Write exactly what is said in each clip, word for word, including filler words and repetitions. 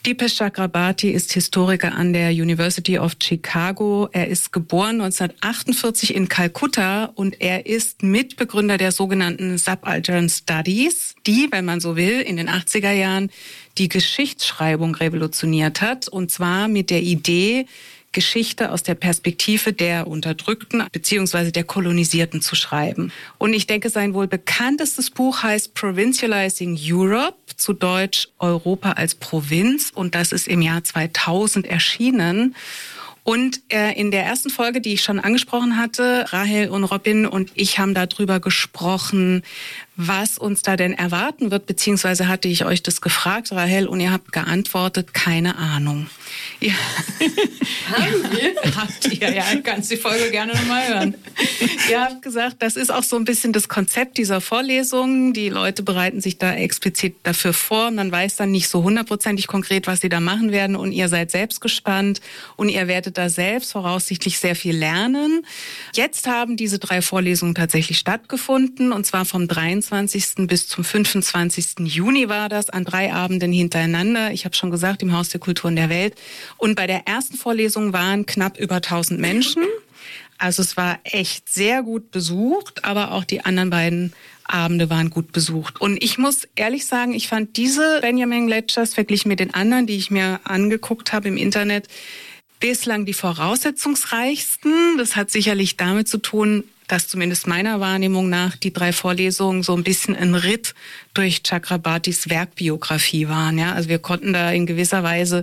Dipesh Chakrabarty ist Historiker an der University of Chicago. Er ist geboren neunzehnhundertachtundvierzig in Kalkutta und er ist Mitbegründer der sogenannten Subaltern Studies, die, wenn man so will, in den achtziger Jahren die Geschichtsschreibung revolutioniert hat. Und zwar mit der Idee, Geschichte aus der Perspektive der Unterdrückten bzw. der Kolonisierten zu schreiben. Und ich denke, sein wohl bekanntestes Buch heißt Provincializing Europe, zu Deutsch Europa als Provinz. Und das ist im Jahr zweitausend erschienen. Und äh, in der ersten Folge, die ich schon angesprochen hatte, Rahel und Robin und ich haben darüber gesprochen, was uns da denn erwarten wird, beziehungsweise hatte ich euch das gefragt, Rahel, und ihr habt geantwortet, keine Ahnung. Ja. Haben wir? Habt ihr, ja, kannst die Folge gerne nochmal hören. Ihr habt gesagt, das ist auch so ein bisschen das Konzept dieser Vorlesungen. Die Leute bereiten sich da explizit dafür vor. Man weiß dann nicht so hundertprozentig konkret, was sie da machen werden, und ihr seid selbst gespannt und ihr werdet da selbst voraussichtlich sehr viel lernen. Jetzt haben diese drei Vorlesungen tatsächlich stattgefunden, und zwar vom dreiundzwanzigsten bis zum fünfundzwanzigsten Juni war das, an drei Abenden hintereinander. Ich habe schon gesagt, im Haus der Kulturen der Welt. Und bei der ersten Vorlesung waren knapp über tausend Menschen. Also es war echt sehr gut besucht, aber auch die anderen beiden Abende waren gut besucht. Und ich muss ehrlich sagen, ich fand diese Benjamin Lectures verglichen mit den anderen, die ich mir angeguckt habe im Internet, bislang die voraussetzungsreichsten. Das hat sicherlich damit zu tun, dass zumindest meiner Wahrnehmung nach die drei Vorlesungen so ein bisschen ein Ritt durch Chakrabartys Werkbiografie waren. Ja, also wir konnten da in gewisser Weise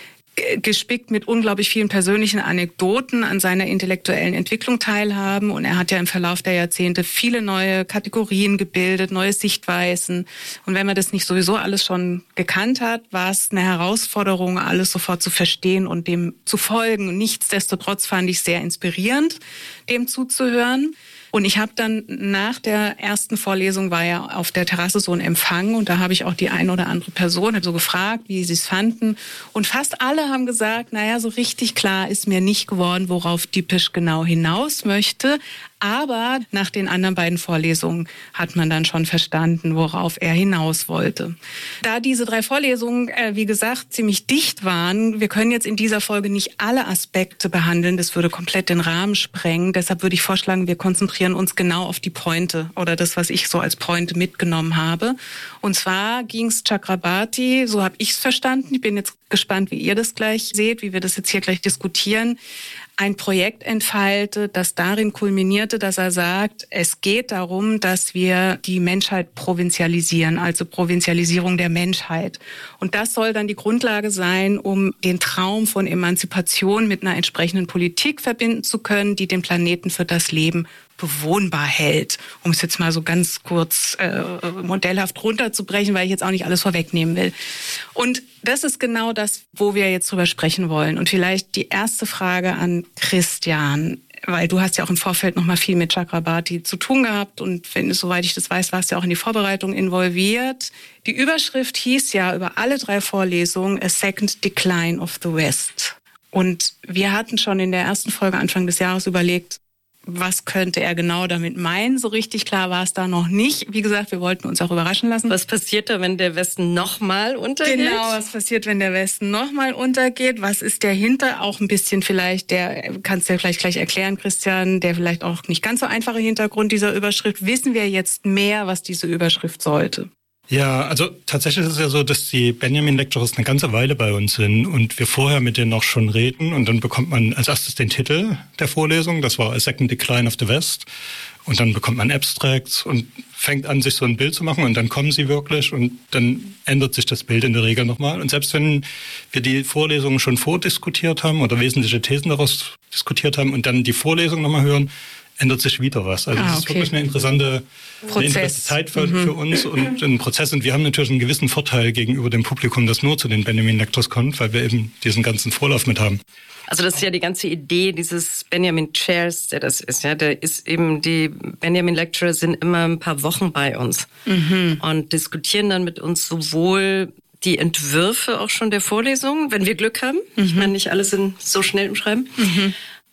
gespickt mit unglaublich vielen persönlichen Anekdoten an seiner intellektuellen Entwicklung teilhaben. Und er hat ja im Verlauf der Jahrzehnte viele neue Kategorien gebildet, neue Sichtweisen. Und wenn man das nicht sowieso alles schon gekannt hat, war es eine Herausforderung, alles sofort zu verstehen und dem zu folgen. Nichtsdestotrotz fand ich sehr inspirierend, dem zuzuhören. Und ich habe dann nach der ersten Vorlesung, war ja auf der Terrasse so ein Empfang, und da habe ich auch die eine oder andere Person so gefragt, wie sie es fanden. Und fast alle haben gesagt, naja, so richtig klar ist mir nicht geworden, worauf Dipesh genau hinaus möchte. Aber nach den anderen beiden Vorlesungen hat man dann schon verstanden, worauf er hinaus wollte. Da diese drei Vorlesungen, äh, wie gesagt, ziemlich dicht waren, wir können jetzt in dieser Folge nicht alle Aspekte behandeln, das würde komplett den Rahmen sprengen. Deshalb würde ich vorschlagen, wir konzentrieren uns genau auf die Pointe oder das, was ich so als Pointe mitgenommen habe. Und zwar ging es Chakrabarty, so habe ich es verstanden, ich bin jetzt gespannt, wie ihr das gleich seht, wie wir das jetzt hier gleich diskutieren, ein Projekt entfaltet, das darin kulminierte, dass er sagt, es geht darum, dass wir die Menschheit provinzialisieren, also Provinzialisierung der Menschheit. Und das soll dann die Grundlage sein, um den Traum von Emanzipation mit einer entsprechenden Politik verbinden zu können, die den Planeten für das Leben bewohnbar hält, um es jetzt mal so ganz kurz äh, modellhaft runterzubrechen, weil ich jetzt auch nicht alles vorwegnehmen will. Und das ist genau das, wo wir jetzt drüber sprechen wollen. Und vielleicht die erste Frage an Christian, weil du hast ja auch im Vorfeld noch mal viel mit Chakrabarty zu tun gehabt und wenn, soweit ich das weiß, warst du ja auch in die Vorbereitung involviert. Die Überschrift hieß ja über alle drei Vorlesungen A Second Decline of the West. Und wir hatten schon in der ersten Folge Anfang des Jahres überlegt, was könnte er genau damit meinen? So richtig klar war es da noch nicht. Wie gesagt, wir wollten uns auch überraschen lassen. Was passiert da, wenn der Westen nochmal untergeht? Genau, was passiert, wenn der Westen nochmal untergeht? Was ist dahinter? Auch ein bisschen vielleicht, der kannst du ja vielleicht gleich erklären, Christian, der vielleicht auch nicht ganz so einfache Hintergrund dieser Überschrift. Wissen wir jetzt mehr, was diese Überschrift sollte? Ja, also tatsächlich ist es ja so, dass die Benjamin Lectures eine ganze Weile bei uns sind und wir vorher mit denen auch schon reden und dann bekommt man als erstes den Titel der Vorlesung, das war A Second Decline of the West, und dann bekommt man Abstracts und fängt an, sich so ein Bild zu machen und dann kommen sie wirklich und dann ändert sich das Bild in der Regel nochmal. Und selbst wenn wir die Vorlesungen schon vordiskutiert haben oder wesentliche Thesen daraus diskutiert haben und dann die Vorlesung nochmal hören, ändert sich wieder was. Also ah, das ist okay. wirklich eine interessante, eine interessante Zeit für, mhm. für uns und ein Prozess. Und wir haben natürlich einen gewissen Vorteil gegenüber dem Publikum, das nur zu den Benjamin Lectures kommt, weil wir eben diesen ganzen Vorlauf mit haben. Also das ist ja die ganze Idee dieses Benjamin Chairs, der das ist. Ja, der ist eben, die Benjamin Lectures sind immer ein paar Wochen bei uns mhm. und diskutieren dann mit uns sowohl die Entwürfe auch schon der Vorlesung, wenn wir Glück haben. Mhm. Ich meine, nicht alles sind so schnell im Schreiben. Mhm.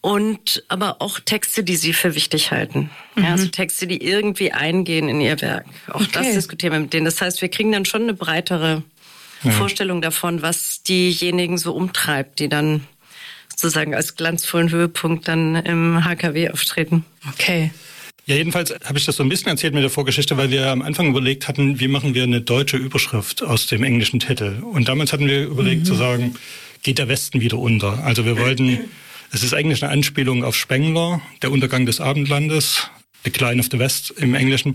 Und aber auch Texte, die sie für wichtig halten. Mhm. Ja, also Texte, die irgendwie eingehen in ihr Werk. Auch okay. das diskutieren wir mit denen. Das heißt, wir kriegen dann schon eine breitere ja. Vorstellung davon, was diejenigen so umtreibt, die dann sozusagen als glanzvollen Höhepunkt dann im H K W auftreten. Okay. Ja, jedenfalls habe ich das so ein bisschen erzählt mit der Vorgeschichte, weil wir am Anfang überlegt hatten, wie machen wir eine deutsche Überschrift aus dem englischen Titel. Und damals hatten wir überlegt mhm. zu sagen, geht der Westen wieder unter? Also wir wollten, es ist eigentlich eine Anspielung auf Spengler, der Untergang des Abendlandes, Decline of the West im Englischen.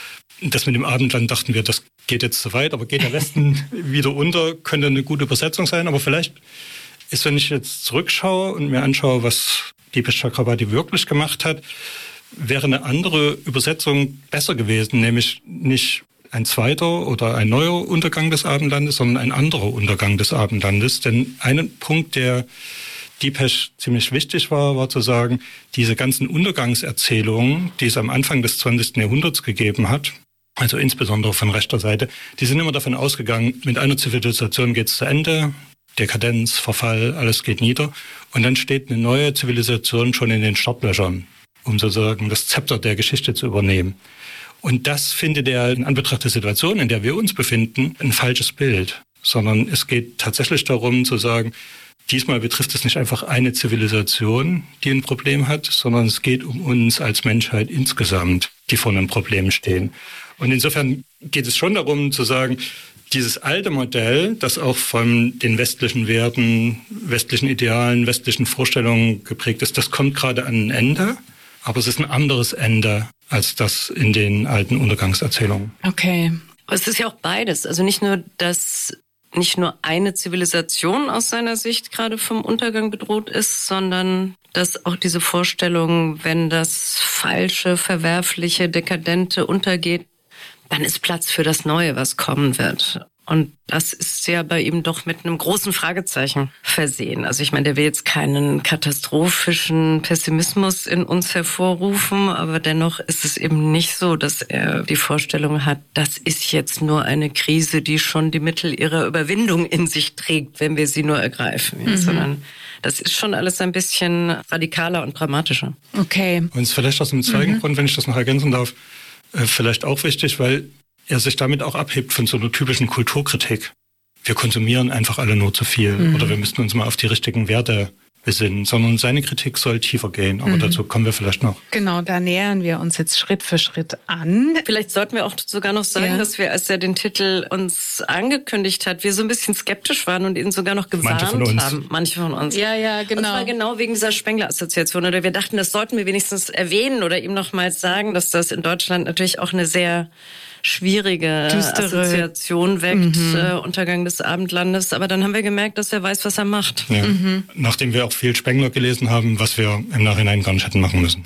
Das mit dem Abendland dachten wir, das geht jetzt zu weit, aber geht der Westen wieder unter, könnte eine gute Übersetzung sein. Aber vielleicht ist, wenn ich jetzt zurückschaue und mir anschaue, was Dipesh Chakrabarti wirklich gemacht hat, wäre eine andere Übersetzung besser gewesen, nämlich nicht ein zweiter oder ein neuer Untergang des Abendlandes, sondern ein anderer Untergang des Abendlandes. Denn ein Punkt, der Dipesh ziemlich wichtig war, war zu sagen, diese ganzen Untergangserzählungen, die es am Anfang des zwanzigsten Jahrhunderts gegeben hat, also insbesondere von rechter Seite, die sind immer davon ausgegangen, mit einer Zivilisation geht es zu Ende, Dekadenz, Verfall, alles geht nieder. Und dann steht eine neue Zivilisation schon in den Startlöchern, um sozusagen das Zepter der Geschichte zu übernehmen. Und das findet er in Anbetracht der Situation, in der wir uns befinden, ein falsches Bild. Sondern es geht tatsächlich darum zu sagen, diesmal betrifft es nicht einfach eine Zivilisation, die ein Problem hat, sondern es geht um uns als Menschheit insgesamt, die vor einem Problem stehen. Und insofern geht es schon darum zu sagen, dieses alte Modell, das auch von den westlichen Werten, westlichen Idealen, westlichen Vorstellungen geprägt ist, das kommt gerade an ein Ende. Aber es ist ein anderes Ende als das in den alten Untergangserzählungen. Okay. Aber es ist ja auch beides. Also nicht nur, dass nicht nur eine Zivilisation aus seiner Sicht gerade vom Untergang bedroht ist, sondern dass auch diese Vorstellung, wenn das Falsche, Verwerfliche, Dekadente untergeht, dann ist Platz für das Neue, was kommen wird. Und das ist ja bei ihm doch mit einem großen Fragezeichen versehen. Also ich meine, der will jetzt keinen katastrophischen Pessimismus in uns hervorrufen, aber dennoch ist es eben nicht so, dass er die Vorstellung hat, das ist jetzt nur eine Krise, die schon die Mittel ihrer Überwindung in sich trägt, wenn wir sie nur ergreifen. Ja, mhm. Sondern das ist schon alles ein bisschen radikaler und dramatischer. Okay. Und es ist vielleicht aus dem zweiten mhm. Grund, wenn ich das noch ergänzen darf, vielleicht auch wichtig, weil er sich damit auch abhebt von so einer typischen Kulturkritik. Wir konsumieren einfach alle nur zu viel mhm. oder wir müssten uns mal auf die richtigen Werte besinnen, sondern seine Kritik soll tiefer gehen. Aber mhm. dazu kommen wir vielleicht noch. Genau, da nähern wir uns jetzt Schritt für Schritt an. Vielleicht sollten wir auch sogar noch sagen, ja. dass wir, als er den Titel uns angekündigt hat, wir so ein bisschen skeptisch waren und ihn sogar noch gewarnt Manche von uns. haben. Manche von uns. Ja, ja, genau. Und zwar genau wegen dieser Spengler-Assoziation. Oder wir dachten, das sollten wir wenigstens erwähnen oder ihm nochmals sagen, dass das in Deutschland natürlich auch eine sehr schwierige Düstere. Assoziation weckt, mhm. äh, Untergang des Abendlandes. Aber dann haben wir gemerkt, dass er weiß, was er macht. Ja. Mhm. Nachdem wir auch viel Spengler gelesen haben, was wir im Nachhinein gar nicht hätten machen müssen.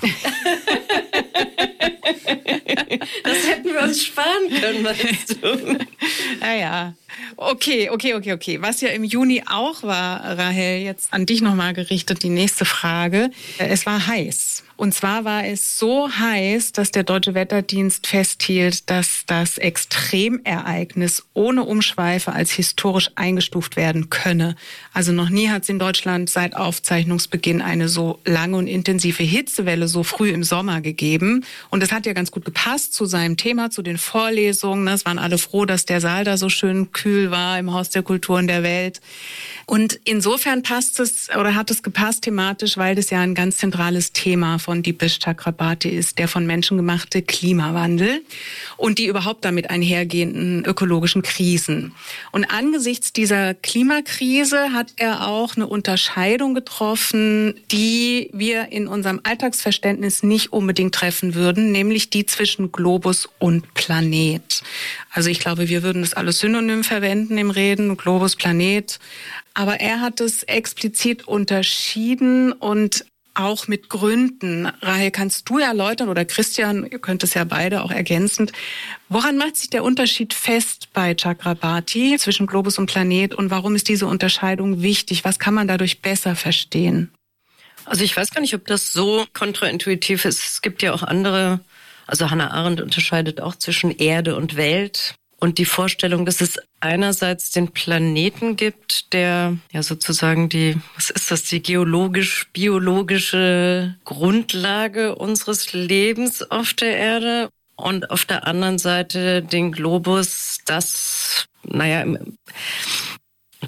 Das hätten wir uns sparen können, weißt du. Ja, ja. Okay, okay, okay, okay. Was ja im Juni auch war, Rahel, jetzt an dich nochmal gerichtet, die nächste Frage. Es war heiß. Und zwar war es so heiß, dass der Deutsche Wetterdienst festhielt, dass das Extremereignis ohne Umschweife als historisch eingestuft werden könne. Also noch nie hat es in Deutschland seit Aufzeichnungsbeginn eine so lange und intensive Hitzewelle so früh im Sommer gegeben. Und das hat ja ganz gut gepasst zu seinem Thema, zu den Vorlesungen. Es waren alle froh, dass der Saal da so schön kühl war im Haus der Kulturen der Welt. Und insofern passt es oder hat es gepasst thematisch, weil das ja ein ganz zentrales Thema von Dipesh Chakrabarti ist, der von Menschen gemachte Klimawandel und die überhaupt damit einhergehenden ökologischen Krisen. Und angesichts dieser Klimakrise hat er auch eine Unterscheidung getroffen, die wir in unserem Alltagsverständnis nicht unbedingt treffen würden, nämlich die zwischen Globus und Planet. Also ich glaube, wir würden das alles synonym verwenden im Reden, Globus, Planet. Aber er hat es explizit unterschieden und auch mit Gründen. Rahel, kannst du erläutern, oder Christian, ihr könnt es ja beide auch ergänzend, woran macht sich der Unterschied fest bei Chakrabarti zwischen Globus und Planet und warum ist diese Unterscheidung wichtig? Was kann man dadurch besser verstehen? Also ich weiß gar nicht, ob das so kontraintuitiv ist. Es gibt ja auch andere, also Hannah Arendt unterscheidet auch zwischen Erde und Welt. Und die Vorstellung, dass es einerseits den Planeten gibt, der ja sozusagen die, was ist das, die geologisch-biologische Grundlage unseres Lebens auf der Erde, und auf der anderen Seite den Globus, das, naja,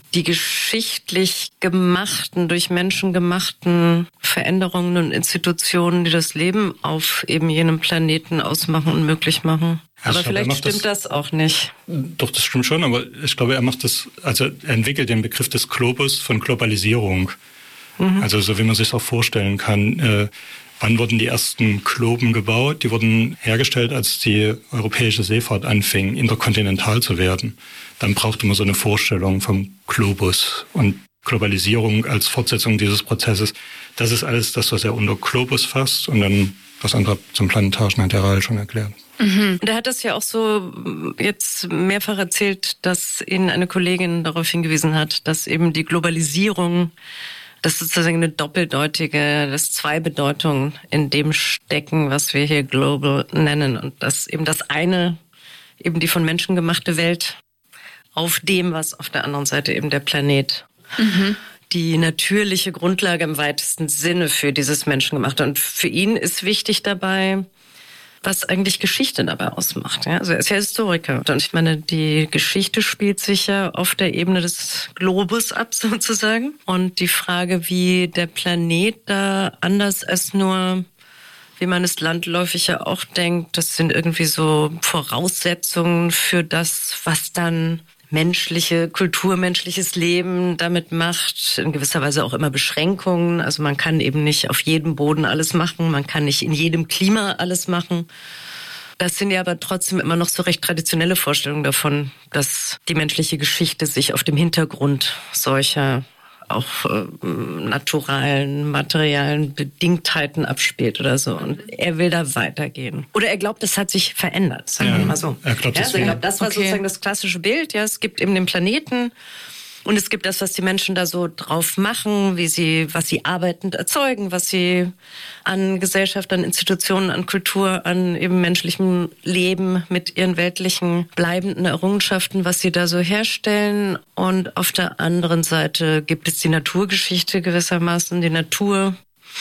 die geschichtlich gemachten, durch Menschen gemachten Veränderungen und Institutionen, die das Leben auf eben jenem Planeten ausmachen und möglich machen. Aber ich vielleicht glaube, stimmt das, das auch nicht. Doch, das stimmt schon, aber ich glaube, er macht das, also er entwickelt den Begriff des Globus von Globalisierung. Mhm. Also so wie man sich das auch vorstellen kann. Äh, wann wurden die ersten Globen gebaut? Die wurden hergestellt, als die europäische Seefahrt anfing, interkontinental zu werden. Dann brauchte man so eine Vorstellung vom Globus und Globalisierung als Fortsetzung dieses Prozesses. Das ist alles das, was er unter Globus fasst, und dann das andere zum Planetarischen hat der Rahel schon erklärt. Mhm. Und er hat das ja auch so jetzt mehrfach erzählt, dass ihn eine Kollegin darauf hingewiesen hat, dass eben die Globalisierung, das ist sozusagen eine doppeldeutige, das zwei Bedeutungen in dem stecken, was wir hier global nennen. Und dass eben das eine, eben die von Menschen gemachte Welt, auf dem, was auf der anderen Seite eben der Planet, mhm. die natürliche Grundlage im weitesten Sinne für dieses Menschengemachte. Und für ihn ist wichtig dabei, was eigentlich Geschichte dabei ausmacht. Ja? Also er ist ja Historiker. Und ich meine, die Geschichte spielt sich ja auf der Ebene des Globus ab, sozusagen. Und die Frage, wie der Planet da anders als nur, wie man es landläufig ja auch denkt, das sind irgendwie so Voraussetzungen für das, was dann menschliche Kultur, menschliches Leben damit macht, in gewisser Weise auch immer Beschränkungen. Also man kann eben nicht auf jedem Boden alles machen, man kann nicht in jedem Klima alles machen. Das sind ja aber trotzdem immer noch so recht traditionelle Vorstellungen davon, dass die menschliche Geschichte sich auf dem Hintergrund solcher auch äh, naturalen, materialen Bedingtheiten abspielt oder so. Und er will da weitergehen. Oder er glaubt, das hat sich verändert, sagen wir ja, mal so. Er glaubt, ja, das, also er glaubt, das war okay. sozusagen das klassische Bild. Ja, es gibt eben den Planeten und es gibt das, was die Menschen da so drauf machen, wie sie, was sie arbeitend erzeugen, was sie an Gesellschaft, an Institutionen, an Kultur, an eben menschlichem Leben mit ihren weltlichen bleibenden Errungenschaften, was sie da so herstellen. Und auf der anderen Seite gibt es die Naturgeschichte gewissermaßen, die Natur,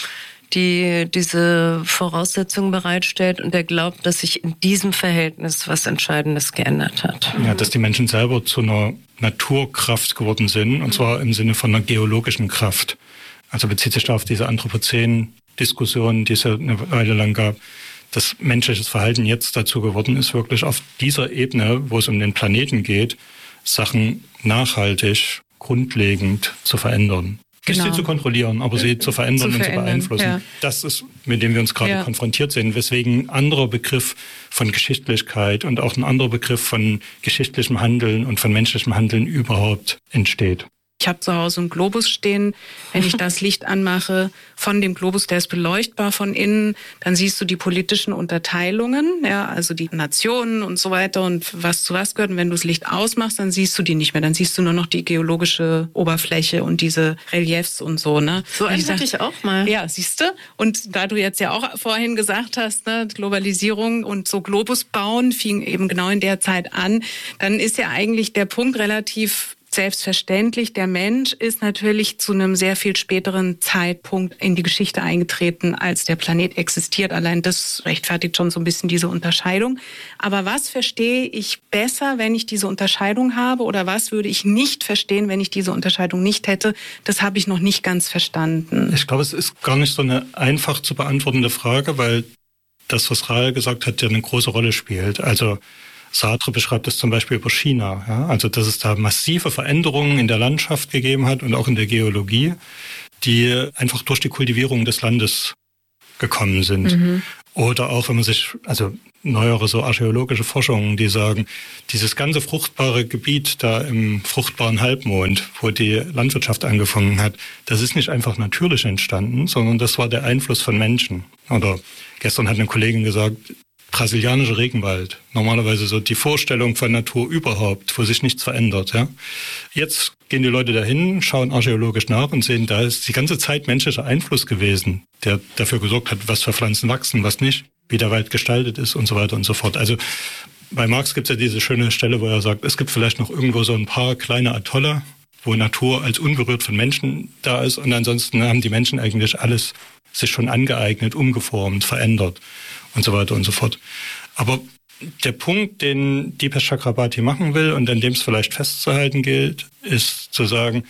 die diese Voraussetzungen bereitstellt. Und er glaubt, dass sich in diesem Verhältnis was Entscheidendes geändert hat. Ja, dass die Menschen selber zu einer Naturkraft geworden sind, und zwar im Sinne von einer geologischen Kraft. Also bezieht sich da auf diese Anthropozän-Diskussion, die es ja eine Weile lang gab, dass menschliches Verhalten jetzt dazu geworden ist, wirklich auf dieser Ebene, wo es um den Planeten geht, Sachen nachhaltig, grundlegend zu verändern. Nicht genau. sie zu kontrollieren, aber sie zu verändern, zu und verändern, zu beeinflussen. Ja. Das ist, mit dem wir uns gerade ja. konfrontiert sehen, weswegen ein anderer Begriff von Geschichtlichkeit und auch ein anderer Begriff von geschichtlichem Handeln und von menschlichem Handeln überhaupt entsteht. Ich habe zu Hause einen Globus stehen. Wenn ich das Licht anmache von dem Globus, der ist beleuchtbar von innen, dann siehst du die politischen Unterteilungen, ja, also die Nationen und so weiter und was zu was gehört. Und wenn du das Licht ausmachst, dann siehst du die nicht mehr. Dann siehst du nur noch die geologische Oberfläche und diese Reliefs und so. Ne? So einen hatte ich auch mal. Ja, siehst du. Und da du jetzt ja auch vorhin gesagt hast, ne, Globalisierung und so Globus bauen fing eben genau in der Zeit an, dann ist ja eigentlich der Punkt relativ selbstverständlich. Der Mensch ist natürlich zu einem sehr viel späteren Zeitpunkt in die Geschichte eingetreten, als der Planet existiert. Allein das rechtfertigt schon so ein bisschen diese Unterscheidung. Aber was verstehe ich besser, wenn ich diese Unterscheidung habe? Oder was würde ich nicht verstehen, wenn ich diese Unterscheidung nicht hätte? Das habe ich noch nicht ganz verstanden. Ich glaube, es ist gar nicht so eine einfach zu beantwortende Frage, weil das, was Rahel gesagt hat, ja eine große Rolle spielt. Also Sartre beschreibt es zum Beispiel über China, ja? Also dass es da massive Veränderungen in der Landschaft gegeben hat und auch in der Geologie, die einfach durch die Kultivierung des Landes gekommen sind. Mhm. Oder auch, wenn man sich, also neuere so archäologische Forschungen, die sagen, dieses ganze fruchtbare Gebiet da im fruchtbaren Halbmond, wo die Landwirtschaft angefangen hat, das ist nicht einfach natürlich entstanden, sondern das war der Einfluss von Menschen. Oder gestern hat eine Kollegin gesagt, brasilianischer Regenwald, normalerweise so die Vorstellung von Natur überhaupt, wo sich nichts verändert. Ja. Jetzt gehen die Leute dahin, schauen archäologisch nach und sehen, da ist die ganze Zeit menschlicher Einfluss gewesen, der dafür gesorgt hat, was für Pflanzen wachsen, was nicht, wie der Wald gestaltet ist und so weiter und so fort. Also bei Marx gibt es ja diese schöne Stelle, wo er sagt, es gibt vielleicht noch irgendwo so ein paar kleine Atolle, wo Natur als unberührt von Menschen da ist, und ansonsten haben die Menschen eigentlich alles sich schon angeeignet, umgeformt, verändert und so weiter und so fort. Aber der Punkt, den Dipesh Chakrabarty machen will und an dem es vielleicht festzuhalten gilt, ist zu sagen,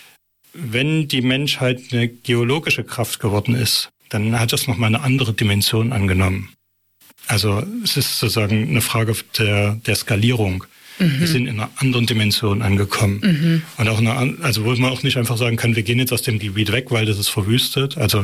wenn die Menschheit eine geologische Kraft geworden ist, dann hat das nochmal eine andere Dimension angenommen. Also es ist sozusagen eine Frage der, der Skalierung. Mhm. Wir sind in einer anderen Dimension angekommen. Mhm. Und auch eine, also wo man auch nicht einfach sagen kann, wir gehen jetzt aus dem Gebiet weg, weil das ist verwüstet. Also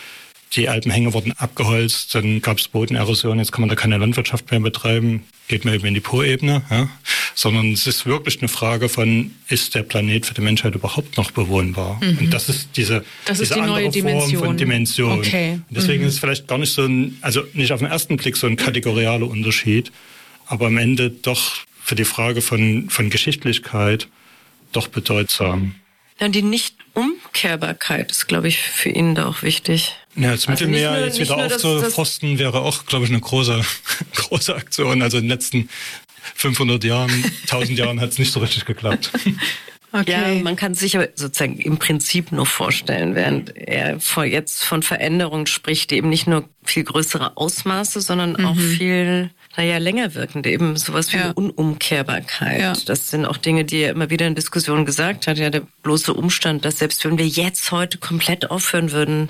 die Alpenhänge wurden abgeholzt, dann gab es Bodenerosion, jetzt kann man da keine Landwirtschaft mehr betreiben, geht mehr eben in die Po-Ebene. Ja? Sondern es ist wirklich eine Frage von, ist der Planet für die Menschheit überhaupt noch bewohnbar? Mhm. Und das ist diese, das ist diese die andere neue Dimension. Form von Dimension. Okay. Und deswegen mhm. ist es vielleicht gar nicht so ein, also nicht auf den ersten Blick so ein kategorialer Unterschied, aber am Ende doch für die Frage von, von Geschichtlichkeit doch bedeutsam. Ja, die Nicht-Umkehrbarkeit ist, glaube ich, für ihn da auch wichtig. Ja, das also Mittelmeer nur, jetzt wieder aufzuforsten wäre auch, glaube ich, eine große, große Aktion. Also in den letzten fünfhundert Jahren, tausend Jahren hat es nicht so richtig geklappt. Okay. Ja, man kann sich aber sozusagen im Prinzip nur vorstellen, während er jetzt von Veränderungen spricht, die eben nicht nur viel größere Ausmaße, sondern mhm. auch viel, naja, länger wirkende, eben sowas wie ja. eine Unumkehrbarkeit. Ja. Das sind auch Dinge, die er immer wieder in Diskussionen gesagt hat. Ja, der bloße Umstand, dass selbst wenn wir jetzt heute komplett aufhören würden,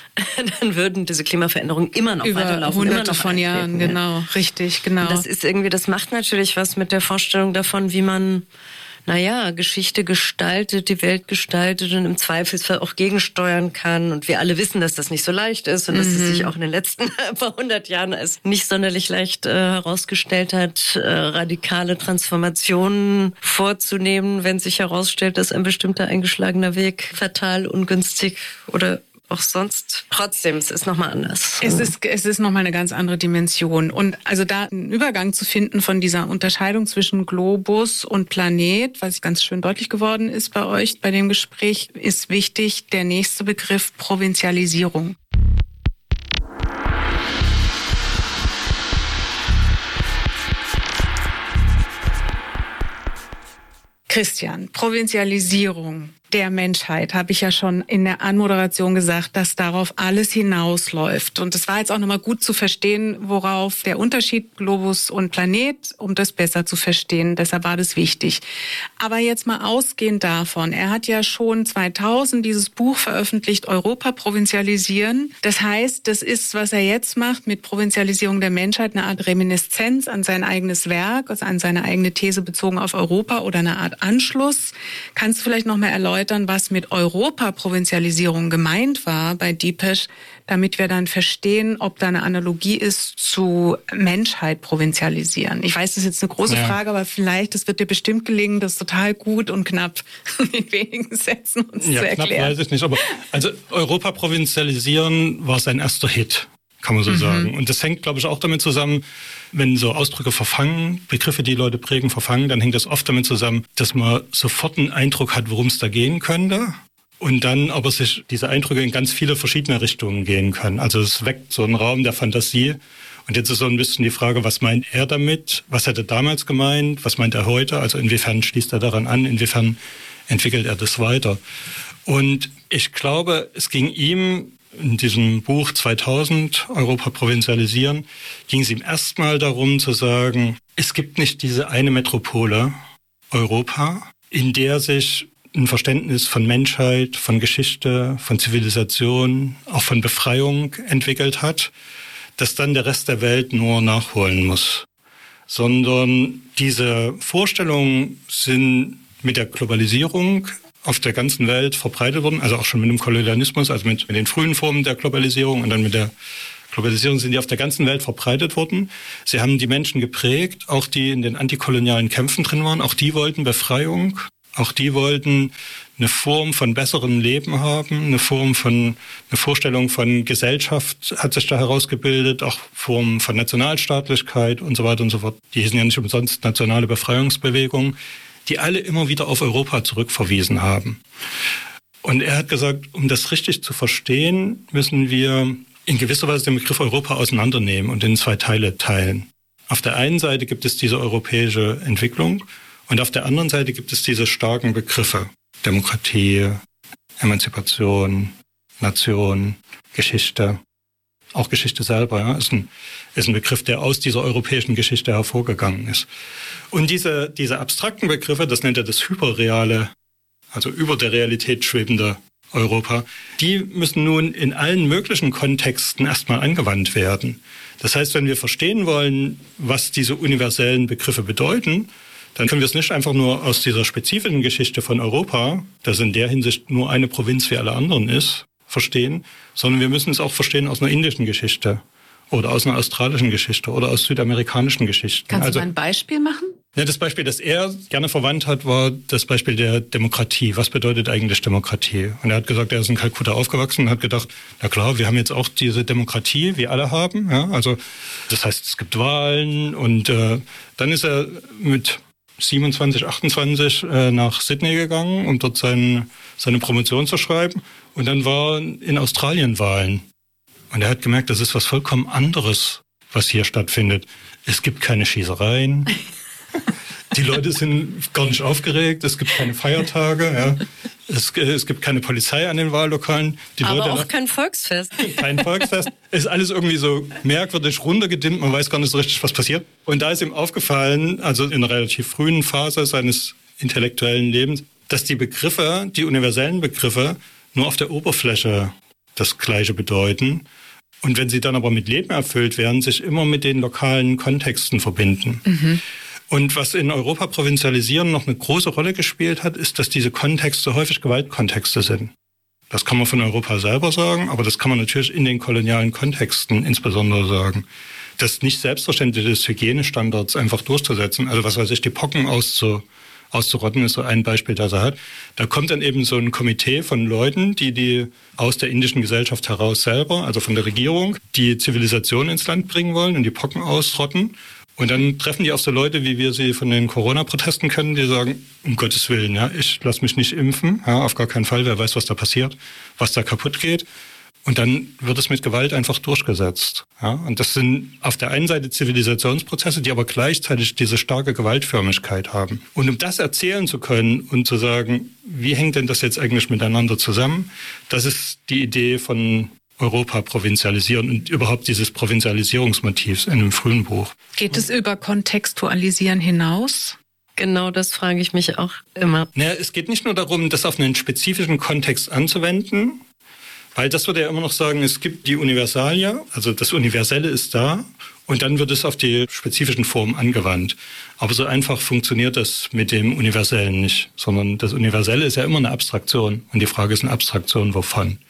dann würden diese Klimaveränderungen immer noch über weiterlaufen. Hunderte immer noch von Jahren, genau, richtig, genau. Und das ist irgendwie, das macht natürlich was mit der Vorstellung davon, wie man, naja, Geschichte gestaltet, die Welt gestaltet und im Zweifelsfall auch gegensteuern kann. Und wir alle wissen, dass das nicht so leicht ist und mhm. dass es sich auch in den letzten paar hundert Jahren als nicht sonderlich leicht äh, herausgestellt hat, äh, radikale Transformationen vorzunehmen, wenn sich herausstellt, dass ein bestimmter eingeschlagener Weg fatal, ungünstig oder auch sonst. Trotzdem, es ist nochmal anders. Es ist, es ist nochmal eine ganz andere Dimension. Und also da einen Übergang zu finden von dieser Unterscheidung zwischen Globus und Planet, was ganz schön deutlich geworden ist bei euch, bei dem Gespräch, ist wichtig der nächste Begriff Provinzialisierung. Christian, Provinzialisierung der Menschheit, habe ich ja schon in der Anmoderation gesagt, dass darauf alles hinausläuft. Und es war jetzt auch nochmal gut zu verstehen, worauf der Unterschied Globus und Planet, um das besser zu verstehen. Deshalb war das wichtig. Aber jetzt mal ausgehend davon, er hat ja schon zweitausend dieses Buch veröffentlicht, Europa provinzialisieren. Das heißt, das ist, was er jetzt macht mit Provinzialisierung der Menschheit, eine Art Reminiszenz an sein eigenes Werk, also an seine eigene These bezogen auf Europa oder eine Art Anschluss. Kannst du vielleicht noch mal erläutern, was mit Europa-Provinzialisierung gemeint war bei Dipesh, damit wir dann verstehen, ob da eine Analogie ist zu Menschheit provinzialisieren. Ich weiß, das ist jetzt eine große ja. Frage, aber vielleicht, das wird dir bestimmt gelingen, das total gut und knapp in wenigen Sätzen uns ja, zu erklären. Knapp weiß ich nicht, aber also Europa provinzialisieren war sein erster Hit, kann man so mhm. sagen. Und das hängt, glaube ich, auch damit zusammen, wenn so Ausdrücke verfangen, Begriffe, die Leute prägen, verfangen, dann hängt das oft damit zusammen, dass man sofort einen Eindruck hat, worum es da gehen könnte. Und dann aber sich diese Eindrücke in ganz viele verschiedene Richtungen gehen können. Also es weckt so einen Raum der Fantasie. Und jetzt ist so ein bisschen die Frage, was meint er damit? Was hat er damals gemeint? Was meint er heute? Also inwiefern schließt er daran an? Inwiefern entwickelt er das weiter? Und ich glaube, es ging ihm in diesem Buch zweitausend, Europa provinzialisieren, ging es ihm erstmal darum zu sagen, es gibt nicht diese eine Metropole, Europa, in der sich ein Verständnis von Menschheit, von Geschichte, von Zivilisation, auch von Befreiung entwickelt hat, das dann der Rest der Welt nur nachholen muss. Sondern diese Vorstellungen sind mit der Globalisierung auf der ganzen Welt verbreitet worden, also auch schon mit dem Kolonialismus, also mit, mit den frühen Formen der Globalisierung und dann mit der Globalisierung sind die auf der ganzen Welt verbreitet worden. Sie haben die Menschen geprägt, auch die in den antikolonialen Kämpfen drin waren, auch die wollten Befreiung, auch die wollten eine Form von besserem Leben haben, eine Form von, eine Vorstellung von Gesellschaft hat sich da herausgebildet, auch Formen von Nationalstaatlichkeit und so weiter und so fort. Die hießen ja nicht umsonst nationale Befreiungsbewegung, die alle immer wieder auf Europa zurückverwiesen haben. Und er hat gesagt, um das richtig zu verstehen, müssen wir in gewisser Weise den Begriff Europa auseinandernehmen und in zwei Teile teilen. Auf der einen Seite gibt es diese europäische Entwicklung und auf der anderen Seite gibt es diese starken Begriffe. Demokratie, Emanzipation, Nation, Geschichte. Auch Geschichte selber, ja, ist ein, ist ein Begriff, der aus dieser europäischen Geschichte hervorgegangen ist. Und diese, diese abstrakten Begriffe, das nennt er das hyperreale, also über der Realität schwebende Europa, die müssen nun in allen möglichen Kontexten erstmal angewandt werden. Das heißt, wenn wir verstehen wollen, was diese universellen Begriffe bedeuten, dann können wir es nicht einfach nur aus dieser spezifischen Geschichte von Europa, das in der Hinsicht nur eine Provinz wie alle anderen ist, verstehen, sondern wir müssen es auch verstehen aus einer indischen Geschichte oder aus einer australischen Geschichte oder aus südamerikanischen Geschichten. Kannst also, du mal ein Beispiel machen? Ja, das Beispiel, das er gerne verwandt hat, war das Beispiel der Demokratie. Was bedeutet eigentlich Demokratie? Und er hat gesagt, er ist in Kalkutta aufgewachsen und hat gedacht, na klar, wir haben jetzt auch diese Demokratie, wie alle haben. Ja, also das heißt, es gibt Wahlen und äh, dann ist er mit siebenundzwanzig, achtundzwanzig äh, nach Sydney gegangen, um dort sein, seine Promotion zu schreiben. Und dann waren in Australien Wahlen. Und er hat gemerkt, das ist was vollkommen anderes, was hier stattfindet. Es gibt keine Schießereien. Die Leute sind gar nicht aufgeregt. Es gibt keine Feiertage. Ja. Es, es gibt keine Polizei an den Wahllokalen. Die Aber Leute, auch kein Volksfest. Kein Volksfest. Es ist alles irgendwie so merkwürdig runtergedimmt. Man weiß gar nicht so richtig, was passiert. Und da ist ihm aufgefallen, also in einer relativ frühen Phase seines intellektuellen Lebens, dass die Begriffe, die universellen Begriffe, nur auf der Oberfläche das Gleiche bedeuten. Und wenn sie dann aber mit Leben erfüllt werden, sich immer mit den lokalen Kontexten verbinden. Mhm. Und was in Europa Provinzialisieren noch eine große Rolle gespielt hat, ist, dass diese Kontexte häufig Gewaltkontexte sind. Das kann man von Europa selber sagen, aber das kann man natürlich in den kolonialen Kontexten insbesondere sagen. Das nicht selbstverständlich ist, Hygienestandards einfach durchzusetzen. Also was weiß ich, die Pocken auszu, auszurotten, ist so ein Beispiel, das er hat. Da kommt dann eben so ein Komitee von Leuten, die die aus der indischen Gesellschaft heraus selber, also von der Regierung, die Zivilisation ins Land bringen wollen und die Pocken ausrotten. Und dann treffen die auf so Leute, wie wir sie von den Corona-Protesten kennen, die sagen, um Gottes Willen, ja, ich lasse mich nicht impfen, ja, auf gar keinen Fall, wer weiß, was da passiert, was da kaputt geht. Und dann wird es mit Gewalt einfach durchgesetzt. Ja. Und das sind auf der einen Seite Zivilisationsprozesse, die aber gleichzeitig diese starke Gewaltförmigkeit haben. Und um das erzählen zu können und zu sagen, wie hängt denn das jetzt eigentlich miteinander zusammen, das ist die Idee von Europa provinzialisieren und überhaupt dieses Provinzialisierungsmotivs in dem frühen Buch. Geht es über Kontextualisieren hinaus? Genau, das frage ich mich auch immer. Naja, es geht nicht nur darum, das auf einen spezifischen Kontext anzuwenden, weil das würde ja immer noch sagen, es gibt die Universalia, also das Universelle ist da und dann wird es auf die spezifischen Formen angewandt. Aber so einfach funktioniert das mit dem Universellen nicht, sondern das Universelle ist ja immer eine Abstraktion und die Frage ist eine Abstraktion wovon.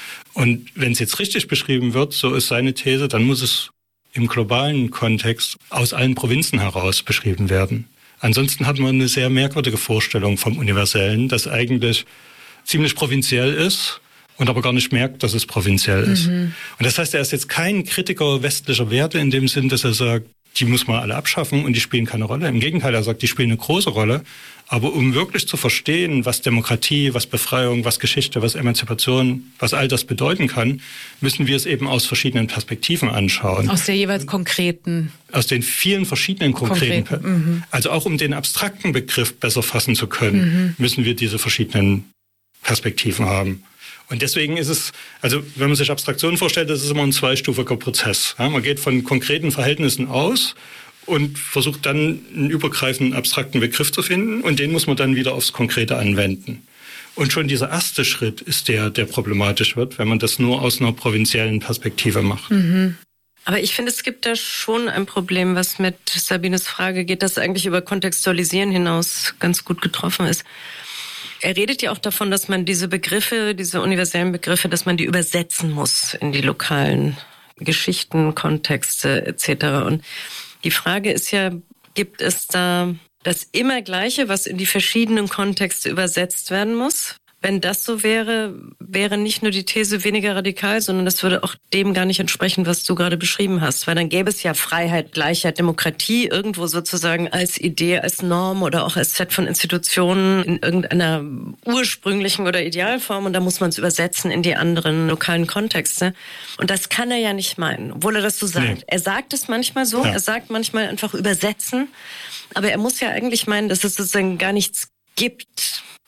Und wenn es jetzt richtig beschrieben wird, so ist seine These, dann muss es im globalen Kontext aus allen Provinzen heraus beschrieben werden. Ansonsten hat man eine sehr merkwürdige Vorstellung vom Universellen, das eigentlich ziemlich provinziell ist und aber gar nicht merkt, dass es provinziell ist. Mhm. Und das heißt, er ist jetzt kein Kritiker westlicher Werte in dem Sinn, dass er sagt, die muss man alle abschaffen und die spielen keine Rolle. Im Gegenteil, er sagt, die spielen eine große Rolle. Aber um wirklich zu verstehen, was Demokratie, was Befreiung, was Geschichte, was Emanzipation, was all das bedeuten kann, müssen wir es eben aus verschiedenen Perspektiven anschauen. Aus der jeweils konkreten. Aus den vielen verschiedenen konkreten. konkreten. Mhm. Also auch um den abstrakten Begriff besser fassen zu können, mhm. müssen wir diese verschiedenen Perspektiven haben. Und deswegen ist es, also wenn man sich Abstraktion vorstellt, das ist immer ein zweistufiger Prozess. Ja, man geht von konkreten Verhältnissen aus und versucht dann einen übergreifenden abstrakten Begriff zu finden und den muss man dann wieder aufs Konkrete anwenden. Und schon dieser erste Schritt ist der, der problematisch wird, wenn man das nur aus einer provinziellen Perspektive macht. Mhm. Aber ich finde, es gibt da schon ein Problem, was mit Sabines Frage geht, das eigentlich über Kontextualisieren hinaus ganz gut getroffen ist. Er redet ja auch davon, dass man diese Begriffe, diese universellen Begriffe, dass man die übersetzen muss in die lokalen Geschichten, Kontexte et cetera. Und die Frage ist ja, gibt es da das immer Gleiche, was in die verschiedenen Kontexte übersetzt werden muss? Wenn das so wäre, wäre nicht nur die These weniger radikal, sondern das würde auch dem gar nicht entsprechen, was du gerade beschrieben hast. Weil dann gäbe es ja Freiheit, Gleichheit, Demokratie irgendwo sozusagen als Idee, als Norm oder auch als Set von Institutionen in irgendeiner ursprünglichen oder Idealform. Und da muss man es übersetzen in die anderen lokalen Kontexte. Und das kann er ja nicht meinen, obwohl er das so sagt. Nee. Er sagt es manchmal so, ja. Er sagt manchmal einfach übersetzen. Aber er muss ja eigentlich meinen, dass es sozusagen gar nichts gibt,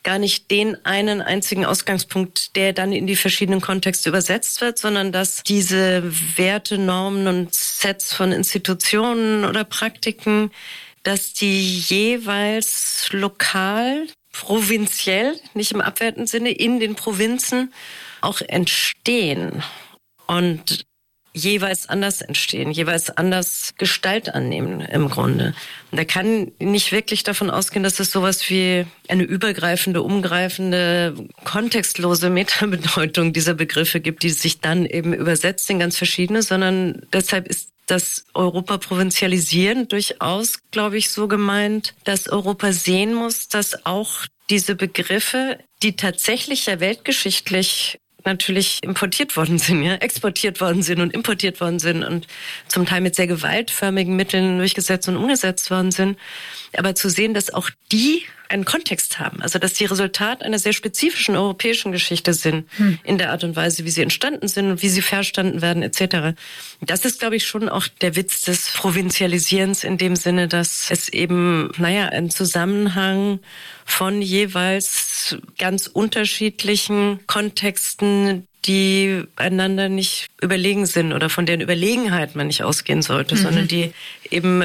gar nicht den einen einzigen Ausgangspunkt, der dann in die verschiedenen Kontexte übersetzt wird, sondern dass diese Werte, Normen und Sets von Institutionen oder Praktiken, dass die jeweils lokal, provinziell, nicht im abwertenden Sinne, in den Provinzen auch entstehen und jeweils anders entstehen, jeweils anders Gestalt annehmen im Grunde. Und da kann nicht wirklich davon ausgehen, dass es sowas wie eine übergreifende, umgreifende, kontextlose Metabedeutung dieser Begriffe gibt, die sich dann eben übersetzt in ganz verschiedene, sondern deshalb ist das Europa provinzialisieren durchaus, glaube ich, so gemeint, dass Europa sehen muss, dass auch diese Begriffe, die tatsächlich ja weltgeschichtlich natürlich importiert worden sind, ja, exportiert worden sind und importiert worden sind und zum Teil mit sehr gewaltförmigen Mitteln durchgesetzt und umgesetzt worden sind. Aber zu sehen, dass auch die einen Kontext haben, also dass die Resultat einer sehr spezifischen europäischen Geschichte sind, hm. in der Art und Weise, wie sie entstanden sind und wie sie verstanden werden, et cetera. Das ist, glaube ich, schon auch der Witz des Provinzialisierens in dem Sinne, dass es eben, naja, ein Zusammenhang von jeweils ganz unterschiedlichen Kontexten, die einander nicht überlegen sind oder von deren Überlegenheit man nicht ausgehen sollte, mhm. sondern die eben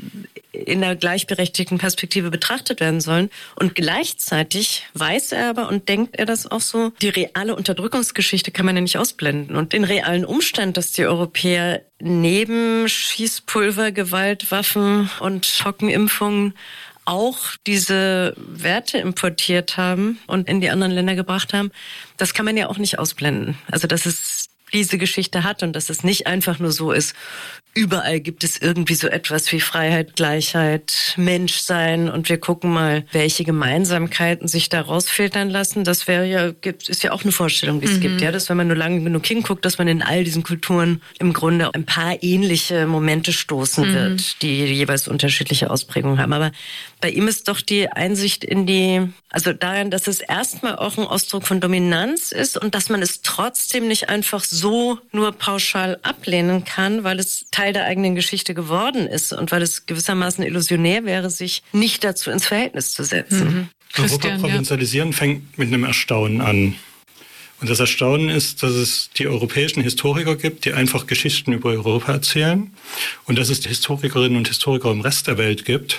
in einer gleichberechtigten Perspektive betrachtet werden sollen. Und gleichzeitig weiß er aber und denkt er das auch so, die reale Unterdrückungsgeschichte kann man ja nicht ausblenden. Und den realen Umstand, dass die Europäer neben Schießpulver, Gewalt, Waffen und Schockenimpfungen auch diese Werte importiert haben und in die anderen Länder gebracht haben, das kann man ja auch nicht ausblenden. Also dass es diese Geschichte hat und dass es nicht einfach nur so ist, überall gibt es irgendwie so etwas wie Freiheit, Gleichheit, Menschsein und wir gucken mal, welche Gemeinsamkeiten sich da rausfiltern lassen. Das wäre ja, ist ja auch eine Vorstellung, die es mhm. gibt, ja, dass wenn man nur lange genug hinguckt, dass man in all diesen Kulturen im Grunde ein paar ähnliche Momente stoßen mhm. wird, die jeweils unterschiedliche Ausprägungen haben. Aber bei ihm ist doch die Einsicht in die, also darin, dass es erstmal auch ein Ausdruck von Dominanz ist und dass man es trotzdem nicht einfach so nur pauschal ablehnen kann, weil es Teil der eigenen Geschichte geworden ist und weil es gewissermaßen illusionär wäre, sich nicht dazu ins Verhältnis zu setzen. Mhm. Europa provinzialisieren ja. fängt mit einem Erstaunen an. Und das Erstaunen ist, dass es die europäischen Historiker gibt, die einfach Geschichten über Europa erzählen und dass es die Historikerinnen und Historiker im Rest der Welt gibt,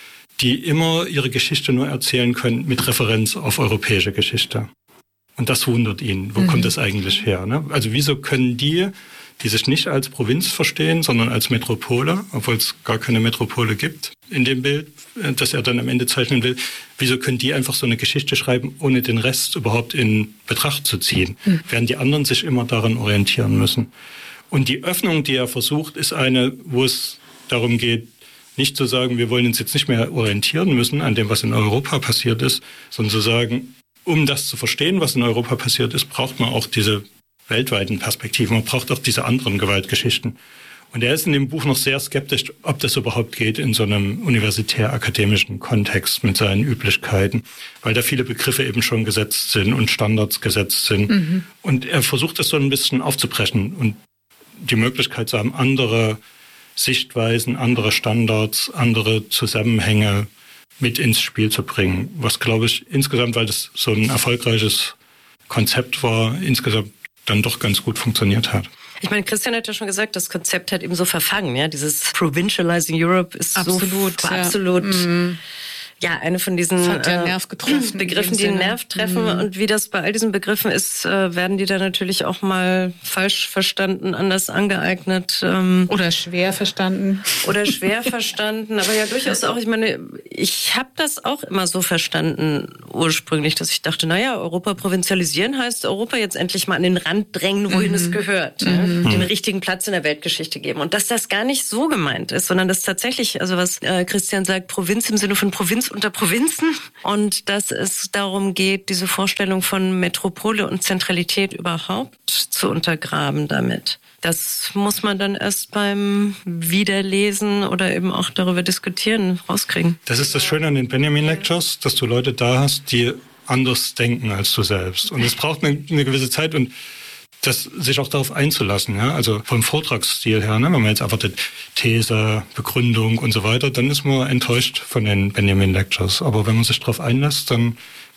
die immer ihre Geschichte nur erzählen können mit Referenz auf europäische Geschichte. Und das wundert ihn. Wo mhm. kommt das eigentlich her? Ne? Also wieso können die, die sich nicht als Provinz verstehen, sondern als Metropole, obwohl es gar keine Metropole gibt in dem Bild, das er dann am Ende zeichnen will, wieso können die einfach so eine Geschichte schreiben, ohne den Rest überhaupt in Betracht zu ziehen? Mhm. Während die anderen sich immer daran orientieren müssen. Und die Öffnung, die er versucht, ist eine, wo es darum geht, nicht zu sagen, wir wollen uns jetzt nicht mehr orientieren müssen an dem, was in Europa passiert ist, sondern zu sagen, um das zu verstehen, was in Europa passiert ist, braucht man auch diese weltweiten Perspektiven. Man braucht auch diese anderen Gewaltgeschichten. Und er ist in dem Buch noch sehr skeptisch, ob das überhaupt geht in so einem universitär-akademischen Kontext mit seinen Üblichkeiten, weil da viele Begriffe eben schon gesetzt sind und Standards gesetzt sind. Mhm. Und er versucht das so ein bisschen aufzubrechen und die Möglichkeit zu haben, andere Sichtweisen, andere Standards, andere Zusammenhänge mit ins Spiel zu bringen. Was, glaube ich, insgesamt, weil das so ein erfolgreiches Konzept war, insgesamt dann doch ganz gut funktioniert hat. Ich meine, Christian hat ja schon gesagt, das Konzept hat eben so verfangen. Ja, dieses Provincializing Europe ist absolut, so ja. absolut... Mhm. Ja, eine von diesen ja Nerv getroffen, Begriffen, die den Nerv treffen. Mhm. Und wie das bei all diesen Begriffen ist, werden die dann natürlich auch mal falsch verstanden, anders angeeignet. Oder schwer verstanden. Oder schwer verstanden. Aber ja, durchaus auch. Ich meine, ich habe das auch immer so verstanden ursprünglich, dass ich dachte, naja, Europa provinzialisieren heißt Europa jetzt endlich mal an den Rand drängen, wohin mhm. es gehört. Mhm. Ja? Den richtigen Platz in der Weltgeschichte geben. Und dass das gar nicht so gemeint ist, sondern dass tatsächlich, also was äh, Christian sagt, Provinz im Sinne von Provinz unter Provinzen und dass es darum geht, diese Vorstellung von Metropole und Zentralität überhaupt zu untergraben damit. Das muss man dann erst beim Wiederlesen oder eben auch darüber diskutieren rauskriegen. Das ist das Schöne an den Benjamin Lectures, dass du Leute da hast, die anders denken als du selbst. Und es braucht eine, eine gewisse Zeit und das sich auch darauf einzulassen, ja, also vom Vortragsstil her, ne, wenn man jetzt erwartet These, Begründung und so weiter, dann ist man enttäuscht von den Benjamin Lectures. Aber wenn man sich darauf einlässt, dann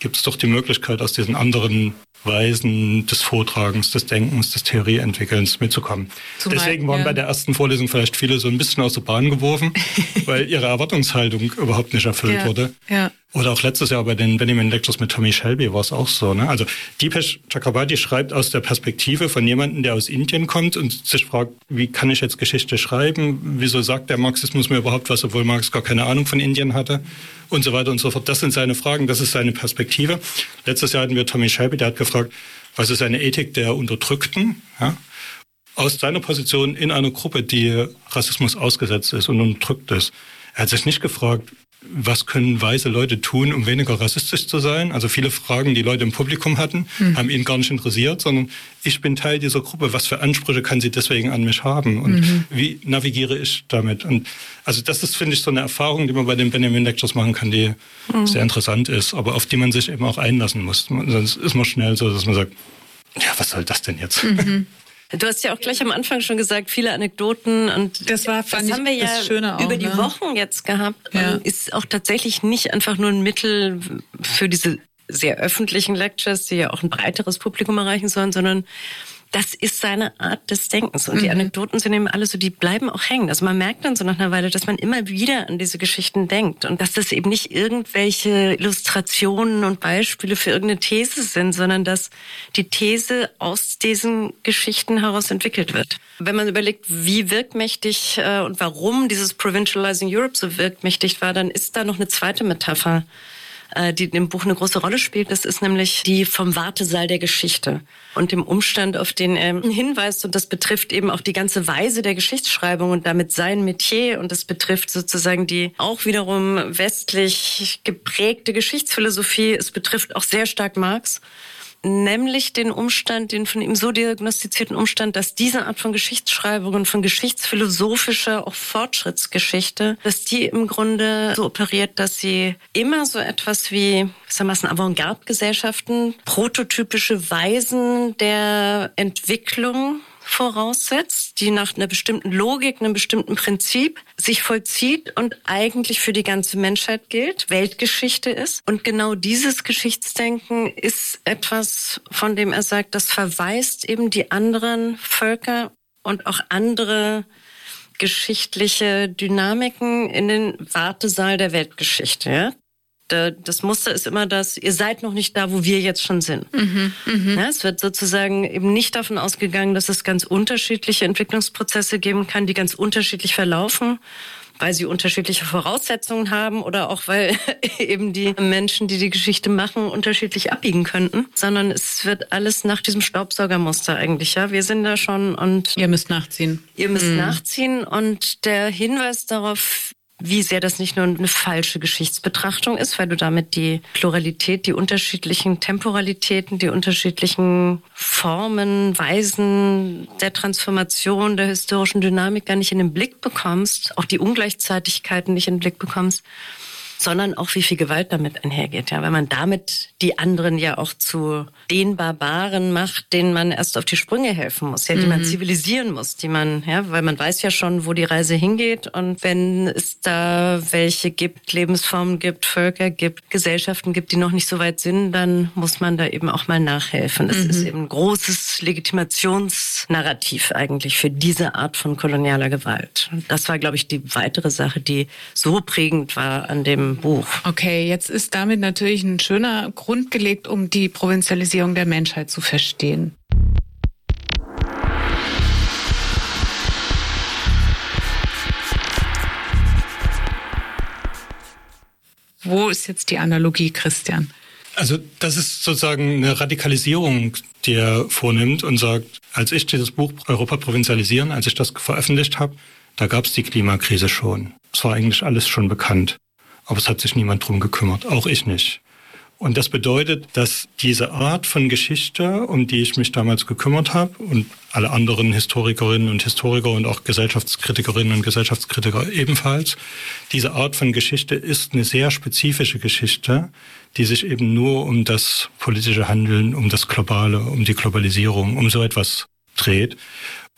gibt es doch die Möglichkeit, aus diesen anderen Weisen des Vortragens, des Denkens, des Theorieentwickelns mitzukommen. Zumal, Deswegen waren ja. bei der ersten Vorlesung vielleicht viele so ein bisschen aus der Bahn geworfen, weil ihre Erwartungshaltung überhaupt nicht erfüllt ja. wurde. Ja. Oder auch letztes Jahr bei den Benjamin Lectures mit Tommy Shelby war es auch so. Ne? Also Deepesh Chakrabarty schreibt aus der Perspektive von jemandem, der aus Indien kommt und sich fragt, wie kann ich jetzt Geschichte schreiben? Wieso sagt der Marxismus mir überhaupt was, obwohl Marx gar keine Ahnung von Indien hatte? Und so weiter und so fort. Das sind seine Fragen, das ist seine Perspektive. Letztes Jahr hatten wir Tommy Shelby, der hat gefragt, was ist eine Ethik der Unterdrückten? Ja? Aus seiner Position in einer Gruppe, die Rassismus ausgesetzt ist und unterdrückt ist. Er hat sich nicht gefragt, was können weiße Leute tun, um weniger rassistisch zu sein? Also viele Fragen, die Leute im Publikum hatten, mhm. haben ihn gar nicht interessiert, sondern ich bin Teil dieser Gruppe. Was für Ansprüche kann sie deswegen an mich haben? Und mhm. wie navigiere ich damit? Und also das ist, finde ich, so eine Erfahrung, die man bei den Benjamin Lectures machen kann, die mhm. sehr interessant ist, aber auf die man sich eben auch einlassen muss. Sonst ist man schnell so, dass man sagt, ja, was soll das denn jetzt? Mhm. Du hast ja auch gleich am Anfang schon gesagt, viele Anekdoten und das, war, das haben wir ja auch, über die ne? Wochen jetzt gehabt. Ja. Ist auch tatsächlich nicht einfach nur ein Mittel für diese sehr öffentlichen Lectures, die ja auch ein breiteres Publikum erreichen sollen, sondern das ist seine Art des Denkens. Und mhm. die Anekdoten sind eben alle so, die bleiben auch hängen. Also man merkt dann so nach einer Weile, dass man immer wieder an diese Geschichten denkt. Und dass das eben nicht irgendwelche Illustrationen und Beispiele für irgendeine These sind, sondern dass die These aus diesen Geschichten heraus entwickelt wird. Wenn man überlegt, wie wirkmächtig äh, und warum dieses Provincializing Europe so wirkmächtig war, dann ist da noch eine zweite Metapher, die in dem Buch eine große Rolle spielt. Das ist nämlich die vom Wartesaal der Geschichte und dem Umstand, auf den er hinweist. Und das betrifft eben auch die ganze Weise der Geschichtsschreibung und damit sein Metier. Und das betrifft sozusagen die auch wiederum westlich geprägte Geschichtsphilosophie. Es betrifft auch sehr stark Marx. Nämlich den Umstand, den von ihm so diagnostizierten Umstand, dass diese Art von Geschichtsschreibung und von geschichtsphilosophischer, auch Fortschrittsgeschichte, dass die im Grunde so operiert, dass sie immer so etwas wie, sagen wir mal, Avantgarde-Gesellschaften, prototypische Weisen der Entwicklung voraussetzt, die nach einer bestimmten Logik, einem bestimmten Prinzip sich vollzieht und eigentlich für die ganze Menschheit gilt, Weltgeschichte ist. Und genau dieses Geschichtsdenken ist etwas, von dem er sagt, das verweist eben die anderen Völker und auch andere geschichtliche Dynamiken in den Wartesaal der Weltgeschichte. Ja? Das Muster ist immer das, ihr seid noch nicht da, wo wir jetzt schon sind. Mhm, mh. Ja, es wird sozusagen eben nicht davon ausgegangen, dass es ganz unterschiedliche Entwicklungsprozesse geben kann, die ganz unterschiedlich verlaufen, weil sie unterschiedliche Voraussetzungen haben oder auch weil eben die Menschen, die die Geschichte machen, unterschiedlich abbiegen könnten, sondern es wird alles nach diesem Staubsaugermuster eigentlich. Ja, wir sind da schon und ihr müsst nachziehen. Ihr müsst mhm. nachziehen und der Hinweis darauf, wie sehr das nicht nur eine falsche Geschichtsbetrachtung ist, weil du damit die Pluralität, die unterschiedlichen Temporalitäten, die unterschiedlichen Formen, Weisen der Transformation, der historischen Dynamik gar nicht in den Blick bekommst, auch die Ungleichzeitigkeiten nicht in den Blick bekommst, sondern auch wie viel Gewalt damit einhergeht. Ja, weil man damit die anderen ja auch zu den Barbaren macht, denen man erst auf die Sprünge helfen muss, ja, die mhm. man zivilisieren muss, die man, ja, weil man weiß ja schon, wo die Reise hingeht. Und wenn es da welche gibt, Lebensformen gibt, Völker gibt, Gesellschaften gibt, die noch nicht so weit sind, dann muss man da eben auch mal nachhelfen. Das mhm. ist eben ein großes Legitimationsnarrativ eigentlich für diese Art von kolonialer Gewalt. Und das war, glaube ich, die weitere Sache, die so prägend war an dem Buch. Okay, jetzt ist damit natürlich ein schöner Grund gelegt, um die Provinzialisierung der Menschheit zu verstehen. Wo ist jetzt die Analogie, Christian? Also das ist sozusagen eine Radikalisierung, die er vornimmt und sagt, als ich dieses Buch Europa provinzialisieren, als ich das veröffentlicht habe, da gab es die Klimakrise schon. Es war eigentlich alles schon bekannt. Aber es hat sich niemand drum gekümmert, auch ich nicht. Und das bedeutet, dass diese Art von Geschichte, um die ich mich damals gekümmert habe und alle anderen Historikerinnen und Historiker und auch Gesellschaftskritikerinnen und Gesellschaftskritiker ebenfalls, diese Art von Geschichte ist eine sehr spezifische Geschichte, die sich eben nur um das politische Handeln, um das Globale, um die Globalisierung, um so etwas dreht.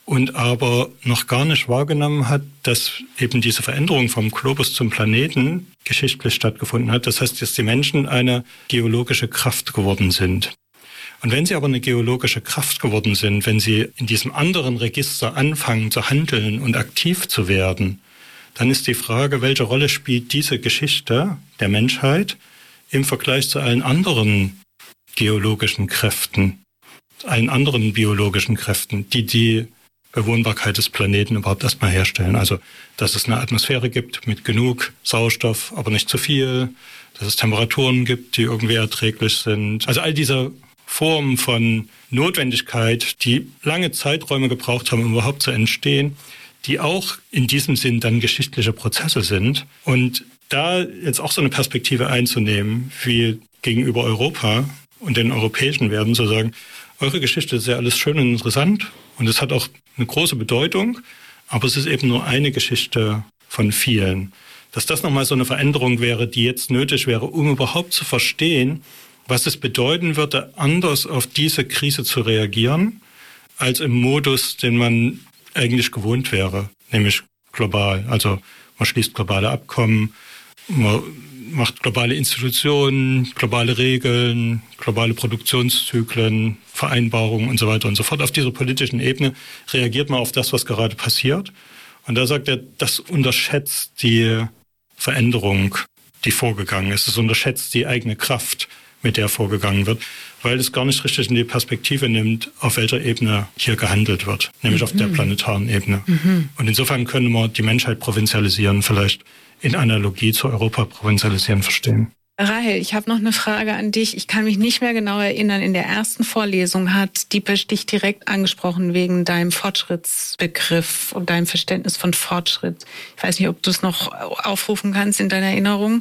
und aber noch gar nicht wahrgenommen hat, dass eben diese Veränderung vom Globus zum Planeten geschichtlich stattgefunden hat. Das heißt, dass die Menschen eine geologische Kraft geworden sind. Und wenn sie aber eine geologische Kraft geworden sind, wenn sie in diesem anderen Register anfangen zu handeln und aktiv zu werden, dann ist die Frage, welche Rolle spielt diese Geschichte der Menschheit im Vergleich zu allen anderen geologischen Kräften, allen anderen biologischen Kräften, die die Bewohnbarkeit des Planeten überhaupt erstmal herstellen. Also, dass es eine Atmosphäre gibt mit genug Sauerstoff, aber nicht zu viel, dass es Temperaturen gibt, die irgendwie erträglich sind. Also all diese Formen von Notwendigkeit, die lange Zeiträume gebraucht haben, um überhaupt zu entstehen, die auch in diesem Sinn dann geschichtliche Prozesse sind. Und da jetzt auch so eine Perspektive einzunehmen, wie gegenüber Europa und den europäischen Werten, zu sagen, eure Geschichte ist ja alles schön und interessant und es hat auch eine große Bedeutung, aber es ist eben nur eine Geschichte von vielen. Dass das nochmal so eine Veränderung wäre, die jetzt nötig wäre, um überhaupt zu verstehen, was es bedeuten würde, anders auf diese Krise zu reagieren, als im Modus, den man eigentlich gewohnt wäre, nämlich global. Also man schließt globale Abkommen, man macht globale Institutionen, globale Regeln, globale Produktionszyklen, Vereinbarungen und so weiter und so fort. Auf dieser politischen Ebene reagiert man auf das, was gerade passiert. Und da sagt er, das unterschätzt die Veränderung, die vorgegangen ist. Es unterschätzt die eigene Kraft, mit der vorgegangen wird, weil es gar nicht richtig in die Perspektive nimmt, auf welcher Ebene hier gehandelt wird, nämlich mhm. auf der planetaren Ebene. Mhm. Und insofern können wir die Menschheit provinzialisieren, vielleicht in Analogie zu Europa provinzialisieren verstehen. Rahel, ich habe noch eine Frage an dich. Ich kann mich nicht mehr genau erinnern. In der ersten Vorlesung hat Dipesh dich direkt angesprochen wegen deinem Fortschrittsbegriff und deinem Verständnis von Fortschritt. Ich weiß nicht, ob du es noch aufrufen kannst in deiner Erinnerung.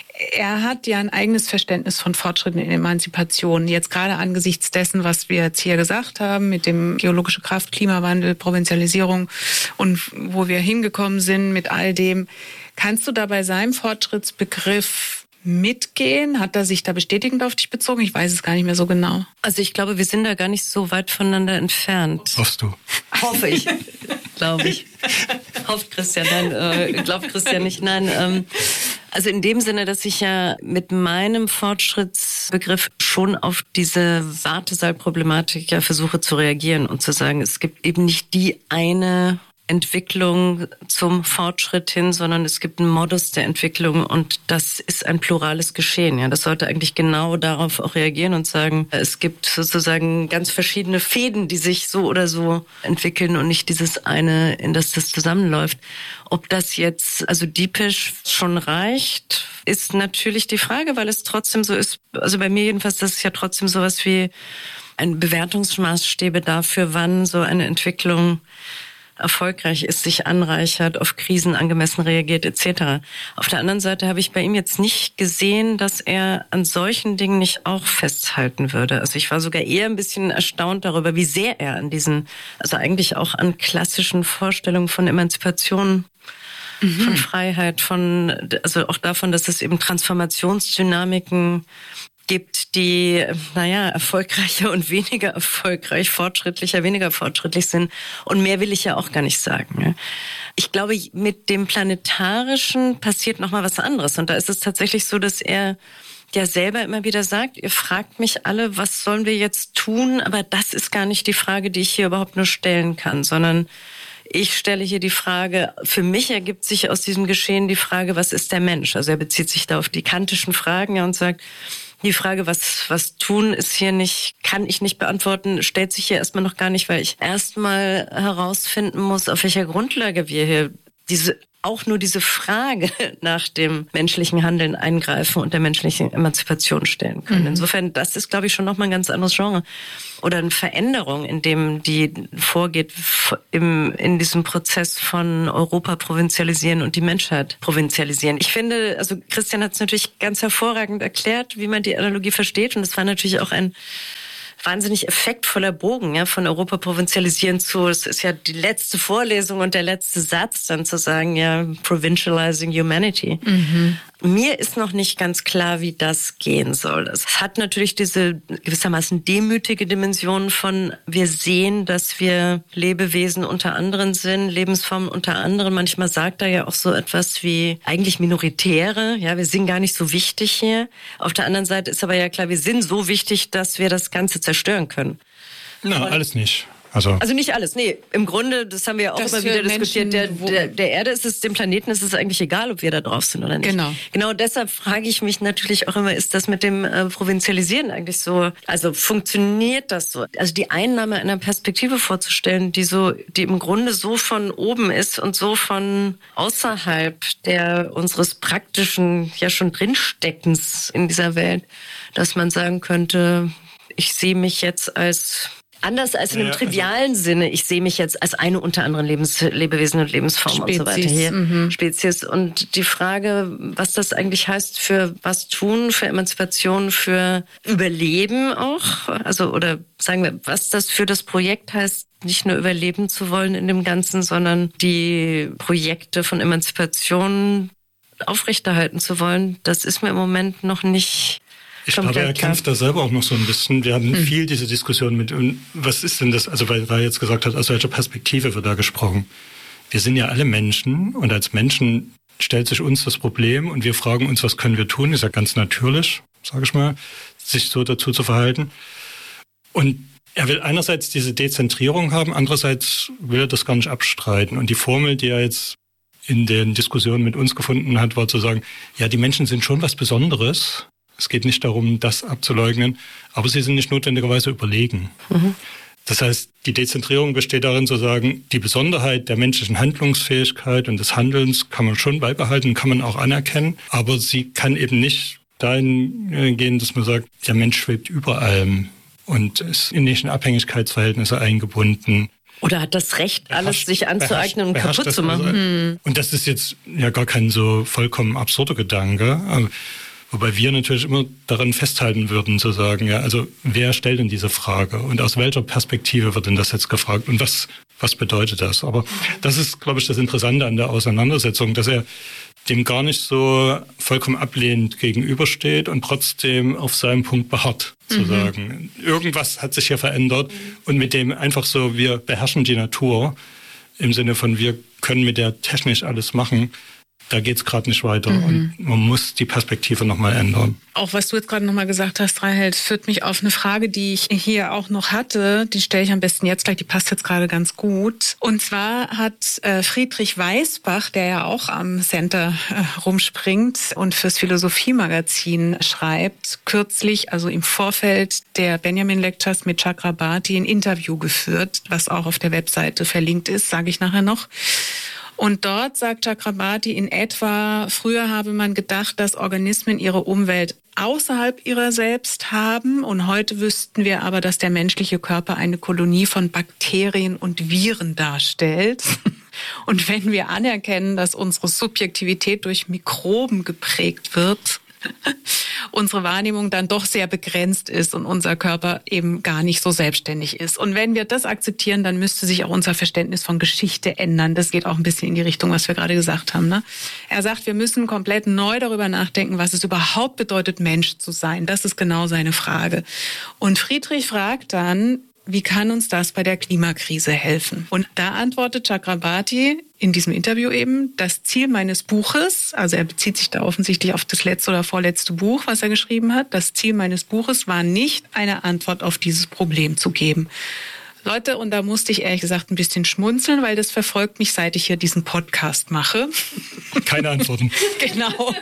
Er hat ja ein eigenes Verständnis von Fortschritt in Emanzipation. Jetzt gerade angesichts dessen, was wir jetzt hier gesagt haben, mit dem geologische Kraft, Klimawandel, Provinzialisierung und wo wir hingekommen sind mit all dem. Kannst du da bei seinem Fortschrittsbegriff mitgehen? Hat er sich da bestätigend auf dich bezogen? Ich weiß es gar nicht mehr so genau. Also ich glaube, wir sind da gar nicht so weit voneinander entfernt. Hoffst du? Hoffe ich, glaube ich. Hofft Christian, nein, äh, glaubt Christian nicht, nein. Ähm, also in dem Sinne, dass ich ja mit meinem Fortschrittsbegriff schon auf diese Wartesaalproblematik ja versuche zu reagieren und zu sagen, es gibt eben nicht die eine Entwicklung zum Fortschritt hin, sondern es gibt einen Modus der Entwicklung und das ist ein plurales Geschehen. Ja, das sollte eigentlich genau darauf auch reagieren und sagen, es gibt sozusagen ganz verschiedene Fäden, die sich so oder so entwickeln und nicht dieses eine, in das das zusammenläuft. Ob das jetzt, also Dipesh schon reicht, ist natürlich die Frage, weil es trotzdem so ist, also bei mir jedenfalls, das ist ja trotzdem sowas wie ein Bewertungsmaßstäbe dafür, wann so eine Entwicklung erfolgreich ist, sich anreichert, auf Krisen angemessen reagiert et cetera. Auf der anderen Seite habe ich bei ihm jetzt nicht gesehen, dass er an solchen Dingen nicht auch festhalten würde. Also ich war sogar eher ein bisschen erstaunt darüber, wie sehr er an diesen, also eigentlich auch an klassischen Vorstellungen von Emanzipation, mhm. von Freiheit, von, also auch davon, dass es eben Transformationsdynamiken gibt, die, naja, erfolgreicher und weniger erfolgreich, fortschrittlicher, weniger fortschrittlich sind. Und mehr will ich ja auch gar nicht sagen. Ich glaube, mit dem Planetarischen passiert noch mal was anderes. Und da ist es tatsächlich so, dass er ja selber immer wieder sagt, ihr fragt mich alle, was sollen wir jetzt tun? Aber das ist gar nicht die Frage, die ich hier überhaupt nur stellen kann, sondern ich stelle hier die Frage, für mich ergibt sich aus diesem Geschehen die Frage, was ist der Mensch? Also er bezieht sich da auf die kantischen Fragen ja, und sagt, die Frage, was, was tun, ist hier nicht, kann ich nicht beantworten, stellt sich hier erstmal noch gar nicht, weil ich erstmal herausfinden muss, auf welcher Grundlage wir hier diese, auch nur diese Frage nach dem menschlichen Handeln eingreifen und der menschlichen Emanzipation stellen können. Mhm. Insofern, das ist, glaube ich, schon nochmal ein ganz anderes Genre. Oder eine Veränderung, in dem die vorgeht im, in diesem Prozess von Europa provinzialisieren und die Menschheit provinzialisieren. Ich finde, also Christian hat es natürlich ganz hervorragend erklärt, wie man die Analogie versteht. Und es war natürlich auch ein wahnsinnig effektvoller Bogen, ja, von Europa provinzialisieren zu, es ist ja die letzte Vorlesung und der letzte Satz, dann zu sagen, ja, provincializing humanity. Mhm. Mir ist noch nicht ganz klar, wie das gehen soll. Es hat natürlich diese gewissermaßen demütige Dimension von, wir sehen, dass wir Lebewesen unter anderen sind, Lebensformen unter anderen. Manchmal sagt er ja auch so etwas wie eigentlich Minoritäre. Ja, wir sind gar nicht so wichtig hier. Auf der anderen Seite ist aber ja klar, wir sind so wichtig, dass wir das Ganze zerstören können. Na, Und alles nicht. Also, also nicht alles, nee. Im Grunde, das haben wir ja auch Das immer wieder für diskutiert, der, Menschen, der, der Erde ist es, dem Planeten ist es eigentlich egal, ob wir da drauf sind oder nicht. Genau. Genau deshalb frage ich mich natürlich auch immer, ist das mit dem äh, Provinzialisieren eigentlich so, also funktioniert das so? Also die Einnahme einer Perspektive vorzustellen, die so, die im Grunde so von oben ist und so von außerhalb der unseres praktischen, ja schon drinsteckens in dieser Welt, dass man sagen könnte, ich sehe mich jetzt als... Anders als in einem ja, trivialen also Sinne. Ich sehe mich jetzt als eine unter anderem Lebens Lebewesen und Lebensform und so weiter hier. Mhm. Spezies. Und die Frage, was das eigentlich heißt für was tun, für Emanzipation, für Überleben auch. Also, oder sagen wir, was das für das Projekt heißt, nicht nur überleben zu wollen in dem Ganzen, sondern die Projekte von Emanzipation aufrechterhalten zu wollen. Das ist mir im Moment noch nicht... Ich glaube, er kämpft da selber auch noch so ein bisschen. Wir haben mhm. viel diese Diskussion mit, was ist denn das, also weil er jetzt gesagt hat, aus welcher Perspektive wird da gesprochen. Wir sind ja alle Menschen und als Menschen stellt sich uns das Problem und wir fragen uns, was können wir tun? Ist ja ganz natürlich, sage ich mal, sich so dazu zu verhalten. Und er will einerseits diese Dezentrierung haben, andererseits will er das gar nicht abstreiten. Und die Formel, die er jetzt in den Diskussionen mit uns gefunden hat, war zu sagen, ja, die Menschen sind schon was Besonderes. Es geht nicht darum, das abzuleugnen, aber sie sind nicht notwendigerweise überlegen. Mhm. Das heißt, die Dezentrierung besteht darin zu sagen, die Besonderheit der menschlichen Handlungsfähigkeit und des Handelns kann man schon beibehalten, kann man auch anerkennen, aber sie kann eben nicht dahin gehen, dass man sagt, der Mensch schwebt über allem und ist in nicht in Abhängigkeitsverhältnisse eingebunden. Oder hat das Recht, alles beherrscht, sich anzueignen und kaputt zu machen. Also. Und das ist jetzt ja gar kein so vollkommen absurder Gedanke. Wobei wir natürlich immer daran festhalten würden, zu sagen, ja, also wer stellt denn diese Frage und aus welcher Perspektive wird denn das jetzt gefragt und was, was bedeutet das? Aber das ist, glaube ich, das Interessante an der Auseinandersetzung, dass er dem gar nicht so vollkommen ablehnend gegenübersteht und trotzdem auf seinem Punkt beharrt, zu mhm. sagen, irgendwas hat sich hier verändert und mit dem einfach so, wir beherrschen die Natur im Sinne von, wir können mit der technisch alles machen. Da geht's gerade nicht weiter mhm. und man muss die Perspektive nochmal ändern. Auch was du jetzt gerade nochmal gesagt hast, Rahel, führt mich auf eine Frage, die ich hier auch noch hatte. Die stelle ich am besten jetzt gleich, die passt jetzt gerade ganz gut. Und zwar hat äh, Friedrich Weisbach, der ja auch am Center äh, rumspringt und fürs Philosophie-Magazin schreibt, kürzlich, also im Vorfeld der Benjamin Lectures mit Chakrabarti, ein Interview geführt, was auch auf der Webseite verlinkt ist, sage ich nachher noch. Und dort sagt Chakrabarti in etwa, früher habe man gedacht, dass Organismen ihre Umwelt außerhalb ihrer selbst haben. Und heute wüssten wir aber, dass der menschliche Körper eine Kolonie von Bakterien und Viren darstellt. Und wenn wir anerkennen, dass unsere Subjektivität durch Mikroben geprägt wird, unsere Wahrnehmung dann doch sehr begrenzt ist und unser Körper eben gar nicht so selbstständig ist. Und wenn wir das akzeptieren, dann müsste sich auch unser Verständnis von Geschichte ändern. Das geht auch ein bisschen in die Richtung, was wir gerade gesagt haben, ne? Er sagt, wir müssen komplett neu darüber nachdenken, was es überhaupt bedeutet, Mensch zu sein. Das ist genau seine Frage. Und Friedrich fragt dann, wie kann uns das bei der Klimakrise helfen? Und da antwortet Chakrabarti in diesem Interview eben, das Ziel meines Buches, also er bezieht sich da offensichtlich auf das letzte oder vorletzte Buch, was er geschrieben hat, das Ziel meines Buches war nicht, eine Antwort auf dieses Problem zu geben. Leute, und da musste ich ehrlich gesagt ein bisschen schmunzeln, weil das verfolgt mich, seit ich hier diesen Podcast mache. Keine Antworten. Genau.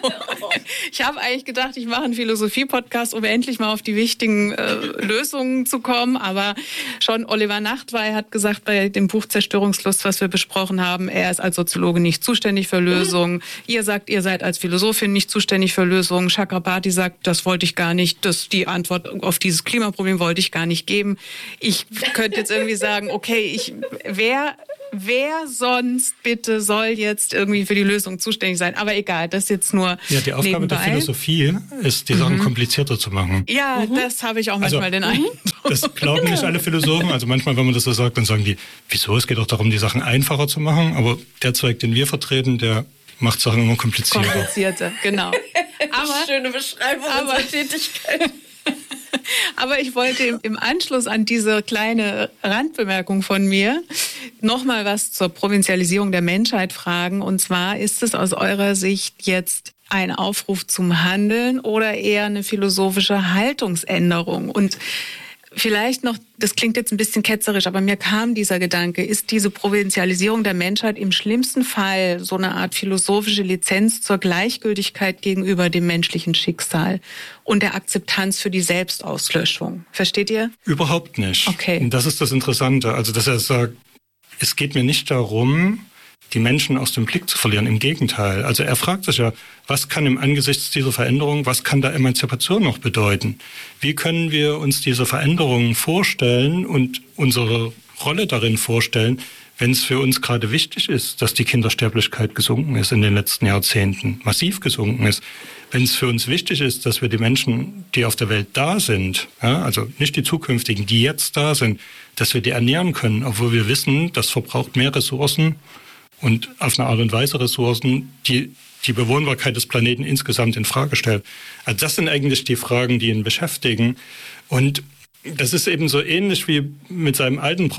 Ich habe eigentlich gedacht, ich mache einen Philosophie-Podcast, um endlich mal auf die wichtigen äh, Lösungen zu kommen. Aber schon Oliver Nachtwey hat gesagt bei dem Buch Zerstörungslust, was wir besprochen haben, er ist als Soziologe nicht zuständig für Lösungen. Ihr sagt, ihr seid als Philosophin nicht zuständig für Lösungen. Chakrabarti sagt, das wollte ich gar nicht, das, die Antwort auf dieses Klimaproblem wollte ich gar nicht geben. Ich könnte jetzt irgendwie sagen, okay, ich, wer, wer sonst bitte soll jetzt irgendwie für die Lösung zuständig sein? Aber egal, das ist jetzt nur Ja, die Aufgabe nebenbei. Der Philosophie ist, die Sachen mhm. komplizierter zu machen. Ja, mhm. das habe ich auch manchmal also, den Eindruck. Das glauben nicht alle Philosophen. Also manchmal, wenn man das so sagt, dann sagen die, wieso, es geht doch darum, die Sachen einfacher zu machen. Aber der Zweig, den wir vertreten, der macht Sachen immer komplizierter. Komplizierter, genau. Aber, schöne Beschreibung aber, unserer Tätigkeit. Aber ich wollte im Anschluss an diese kleine Randbemerkung von mir noch mal was zur Provinzialisierung der Menschheit fragen. Und zwar, ist es aus eurer Sicht jetzt ein Aufruf zum Handeln oder eher eine philosophische Haltungsänderung? Und vielleicht noch, das klingt jetzt ein bisschen ketzerisch, aber mir kam dieser Gedanke, ist diese Provinzialisierung der Menschheit im schlimmsten Fall so eine Art philosophische Lizenz zur Gleichgültigkeit gegenüber dem menschlichen Schicksal und der Akzeptanz für die Selbstauslöschung? Versteht ihr? Überhaupt nicht. Okay. Und das ist das Interessante. Also, dass er sagt, es geht mir nicht darum, die Menschen aus dem Blick zu verlieren. Im Gegenteil. Also er fragt sich ja, was kann im Angesichts dieser Veränderung, was kann da Emanzipation noch bedeuten? Wie können wir uns diese Veränderungen vorstellen und unsere Rolle darin vorstellen, wenn es für uns gerade wichtig ist, dass die Kindersterblichkeit gesunken ist in den letzten Jahrzehnten, massiv gesunken ist. Wenn es für uns wichtig ist, dass wir die Menschen, die auf der Welt da sind, ja, also nicht die zukünftigen, die jetzt da sind, dass wir die ernähren können, obwohl wir wissen, das verbraucht mehr Ressourcen und auf eine Art und Weise Ressourcen, die die Bewohnbarkeit des Planeten insgesamt in Frage stellt. Also das sind eigentlich die Fragen, die ihn beschäftigen. Und das ist eben so ähnlich wie mit seinem alten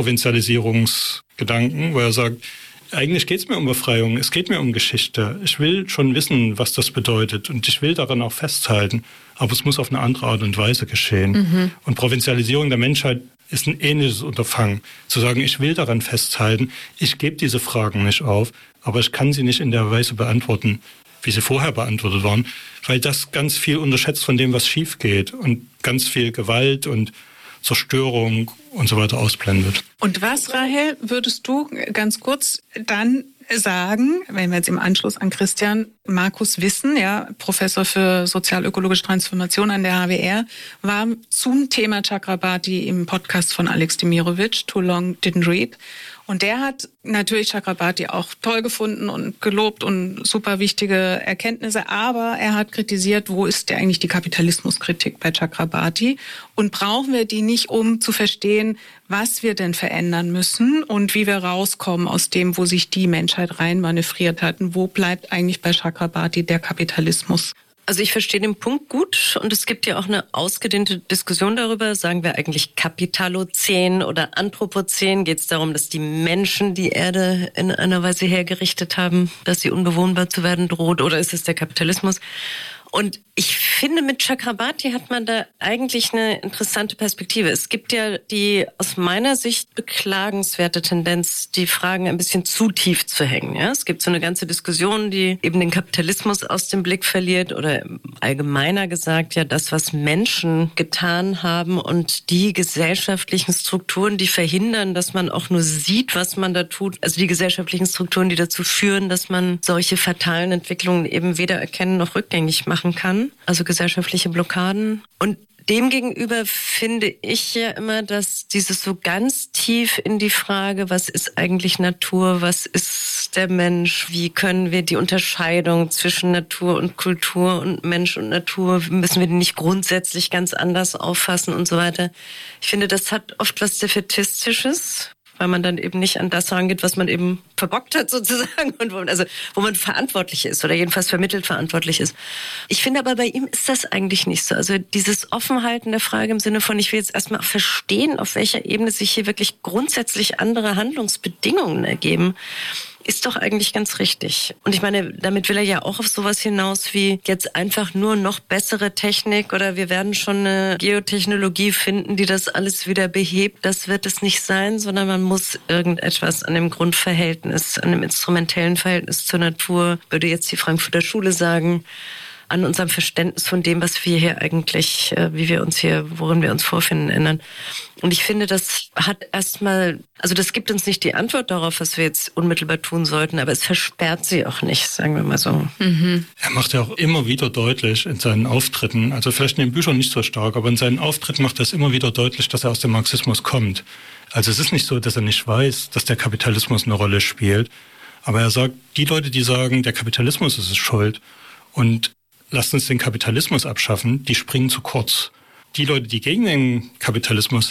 Provinzialisierungsgedanken, wo er sagt, eigentlich geht es mir um Befreiung, es geht mir um Geschichte. Ich will schon wissen, was das bedeutet und ich will daran auch festhalten, aber es muss auf eine andere Art und Weise geschehen. Mhm. Und Provinzialisierung der Menschheit ist ein ähnliches Unterfangen, zu sagen, ich will daran festhalten, ich gebe diese Fragen nicht auf, aber ich kann sie nicht in der Weise beantworten, wie sie vorher beantwortet waren, weil das ganz viel unterschätzt von dem, was schief geht und ganz viel Gewalt und Zerstörung und so weiter ausblendet. Und was, Rahel, würdest du ganz kurz dann sagen, wenn wir jetzt im Anschluss an Christian Markus Wissen, ja, Professor für sozialökologische Transformation an der H W R, war zum Thema Chakrabarti im Podcast von Alex Demirovic, Too Long Didn't Read. Und der hat natürlich Chakrabarti auch toll gefunden und gelobt und super wichtige Erkenntnisse, aber er hat kritisiert, wo ist denn eigentlich die Kapitalismuskritik bei Chakrabarti? Und brauchen wir die nicht, um zu verstehen, was wir denn verändern müssen und wie wir rauskommen aus dem, wo sich die Menschheit reinmanövriert hatten? Wo bleibt eigentlich bei Chakrabarti der Kapitalismus? Also ich verstehe den Punkt gut und es gibt ja auch eine ausgedehnte Diskussion darüber, sagen wir eigentlich Kapitalozän oder Anthropozän, geht es darum, dass die Menschen die Erde in einer Weise hergerichtet haben, dass sie unbewohnbar zu werden droht, oder ist es der Kapitalismus? Und ich finde, mit Chakrabarti hat man da eigentlich eine interessante Perspektive. Es gibt ja die aus meiner Sicht beklagenswerte Tendenz, die Fragen ein bisschen zu tief zu hängen. Ja? Es gibt so eine ganze Diskussion, die eben den Kapitalismus aus dem Blick verliert oder allgemeiner gesagt, ja, das, was Menschen getan haben und die gesellschaftlichen Strukturen, die verhindern, dass man auch nur sieht, was man da tut. Also die gesellschaftlichen Strukturen, die dazu führen, dass man solche fatalen Entwicklungen eben weder erkennen noch rückgängig machen kann, also gesellschaftliche Blockaden. Und demgegenüber finde ich ja immer, dass dieses so ganz tief in die Frage, was ist eigentlich Natur, was ist der Mensch, wie können wir die Unterscheidung zwischen Natur und Kultur und Mensch und Natur, müssen wir die nicht grundsätzlich ganz anders auffassen und so weiter. Ich finde, das hat oft was Defätistisches, weil man dann eben nicht an das rangeht, was man eben verbockt hat sozusagen und wo, also wo man verantwortlich ist oder jedenfalls vermittelt verantwortlich ist. Ich finde aber bei ihm ist das eigentlich nicht so. Also dieses Offenhalten der Frage im Sinne von, ich will jetzt erstmal verstehen, auf welcher Ebene sich hier wirklich grundsätzlich andere Handlungsbedingungen ergeben, ist doch eigentlich ganz richtig. Und ich meine, damit will er ja auch auf sowas hinaus wie jetzt einfach nur noch bessere Technik oder wir werden schon eine Geotechnologie finden, die das alles wieder behebt. Das wird es nicht sein, sondern man muss irgendetwas an dem Grundverhältnis, an dem instrumentellen Verhältnis zur Natur, würde jetzt die Frankfurter Schule sagen, an unserem Verständnis von dem, was wir hier eigentlich, wie wir uns hier, worin wir uns vorfinden, ändern. Und ich finde, das hat erstmal, also das gibt uns nicht die Antwort darauf, was wir jetzt unmittelbar tun sollten, aber es versperrt sie auch nicht, sagen wir mal so. Mhm. Er macht ja auch immer wieder deutlich in seinen Auftritten, also vielleicht in den Büchern nicht so stark, aber in seinen Auftritten macht er es immer wieder deutlich, dass er aus dem Marxismus kommt. Also es ist nicht so, dass er nicht weiß, dass der Kapitalismus eine Rolle spielt, aber er sagt, die Leute, die sagen, der Kapitalismus ist es schuld und lasst uns den Kapitalismus abschaffen, die springen zu kurz. Die Leute, die gegen den Kapitalismus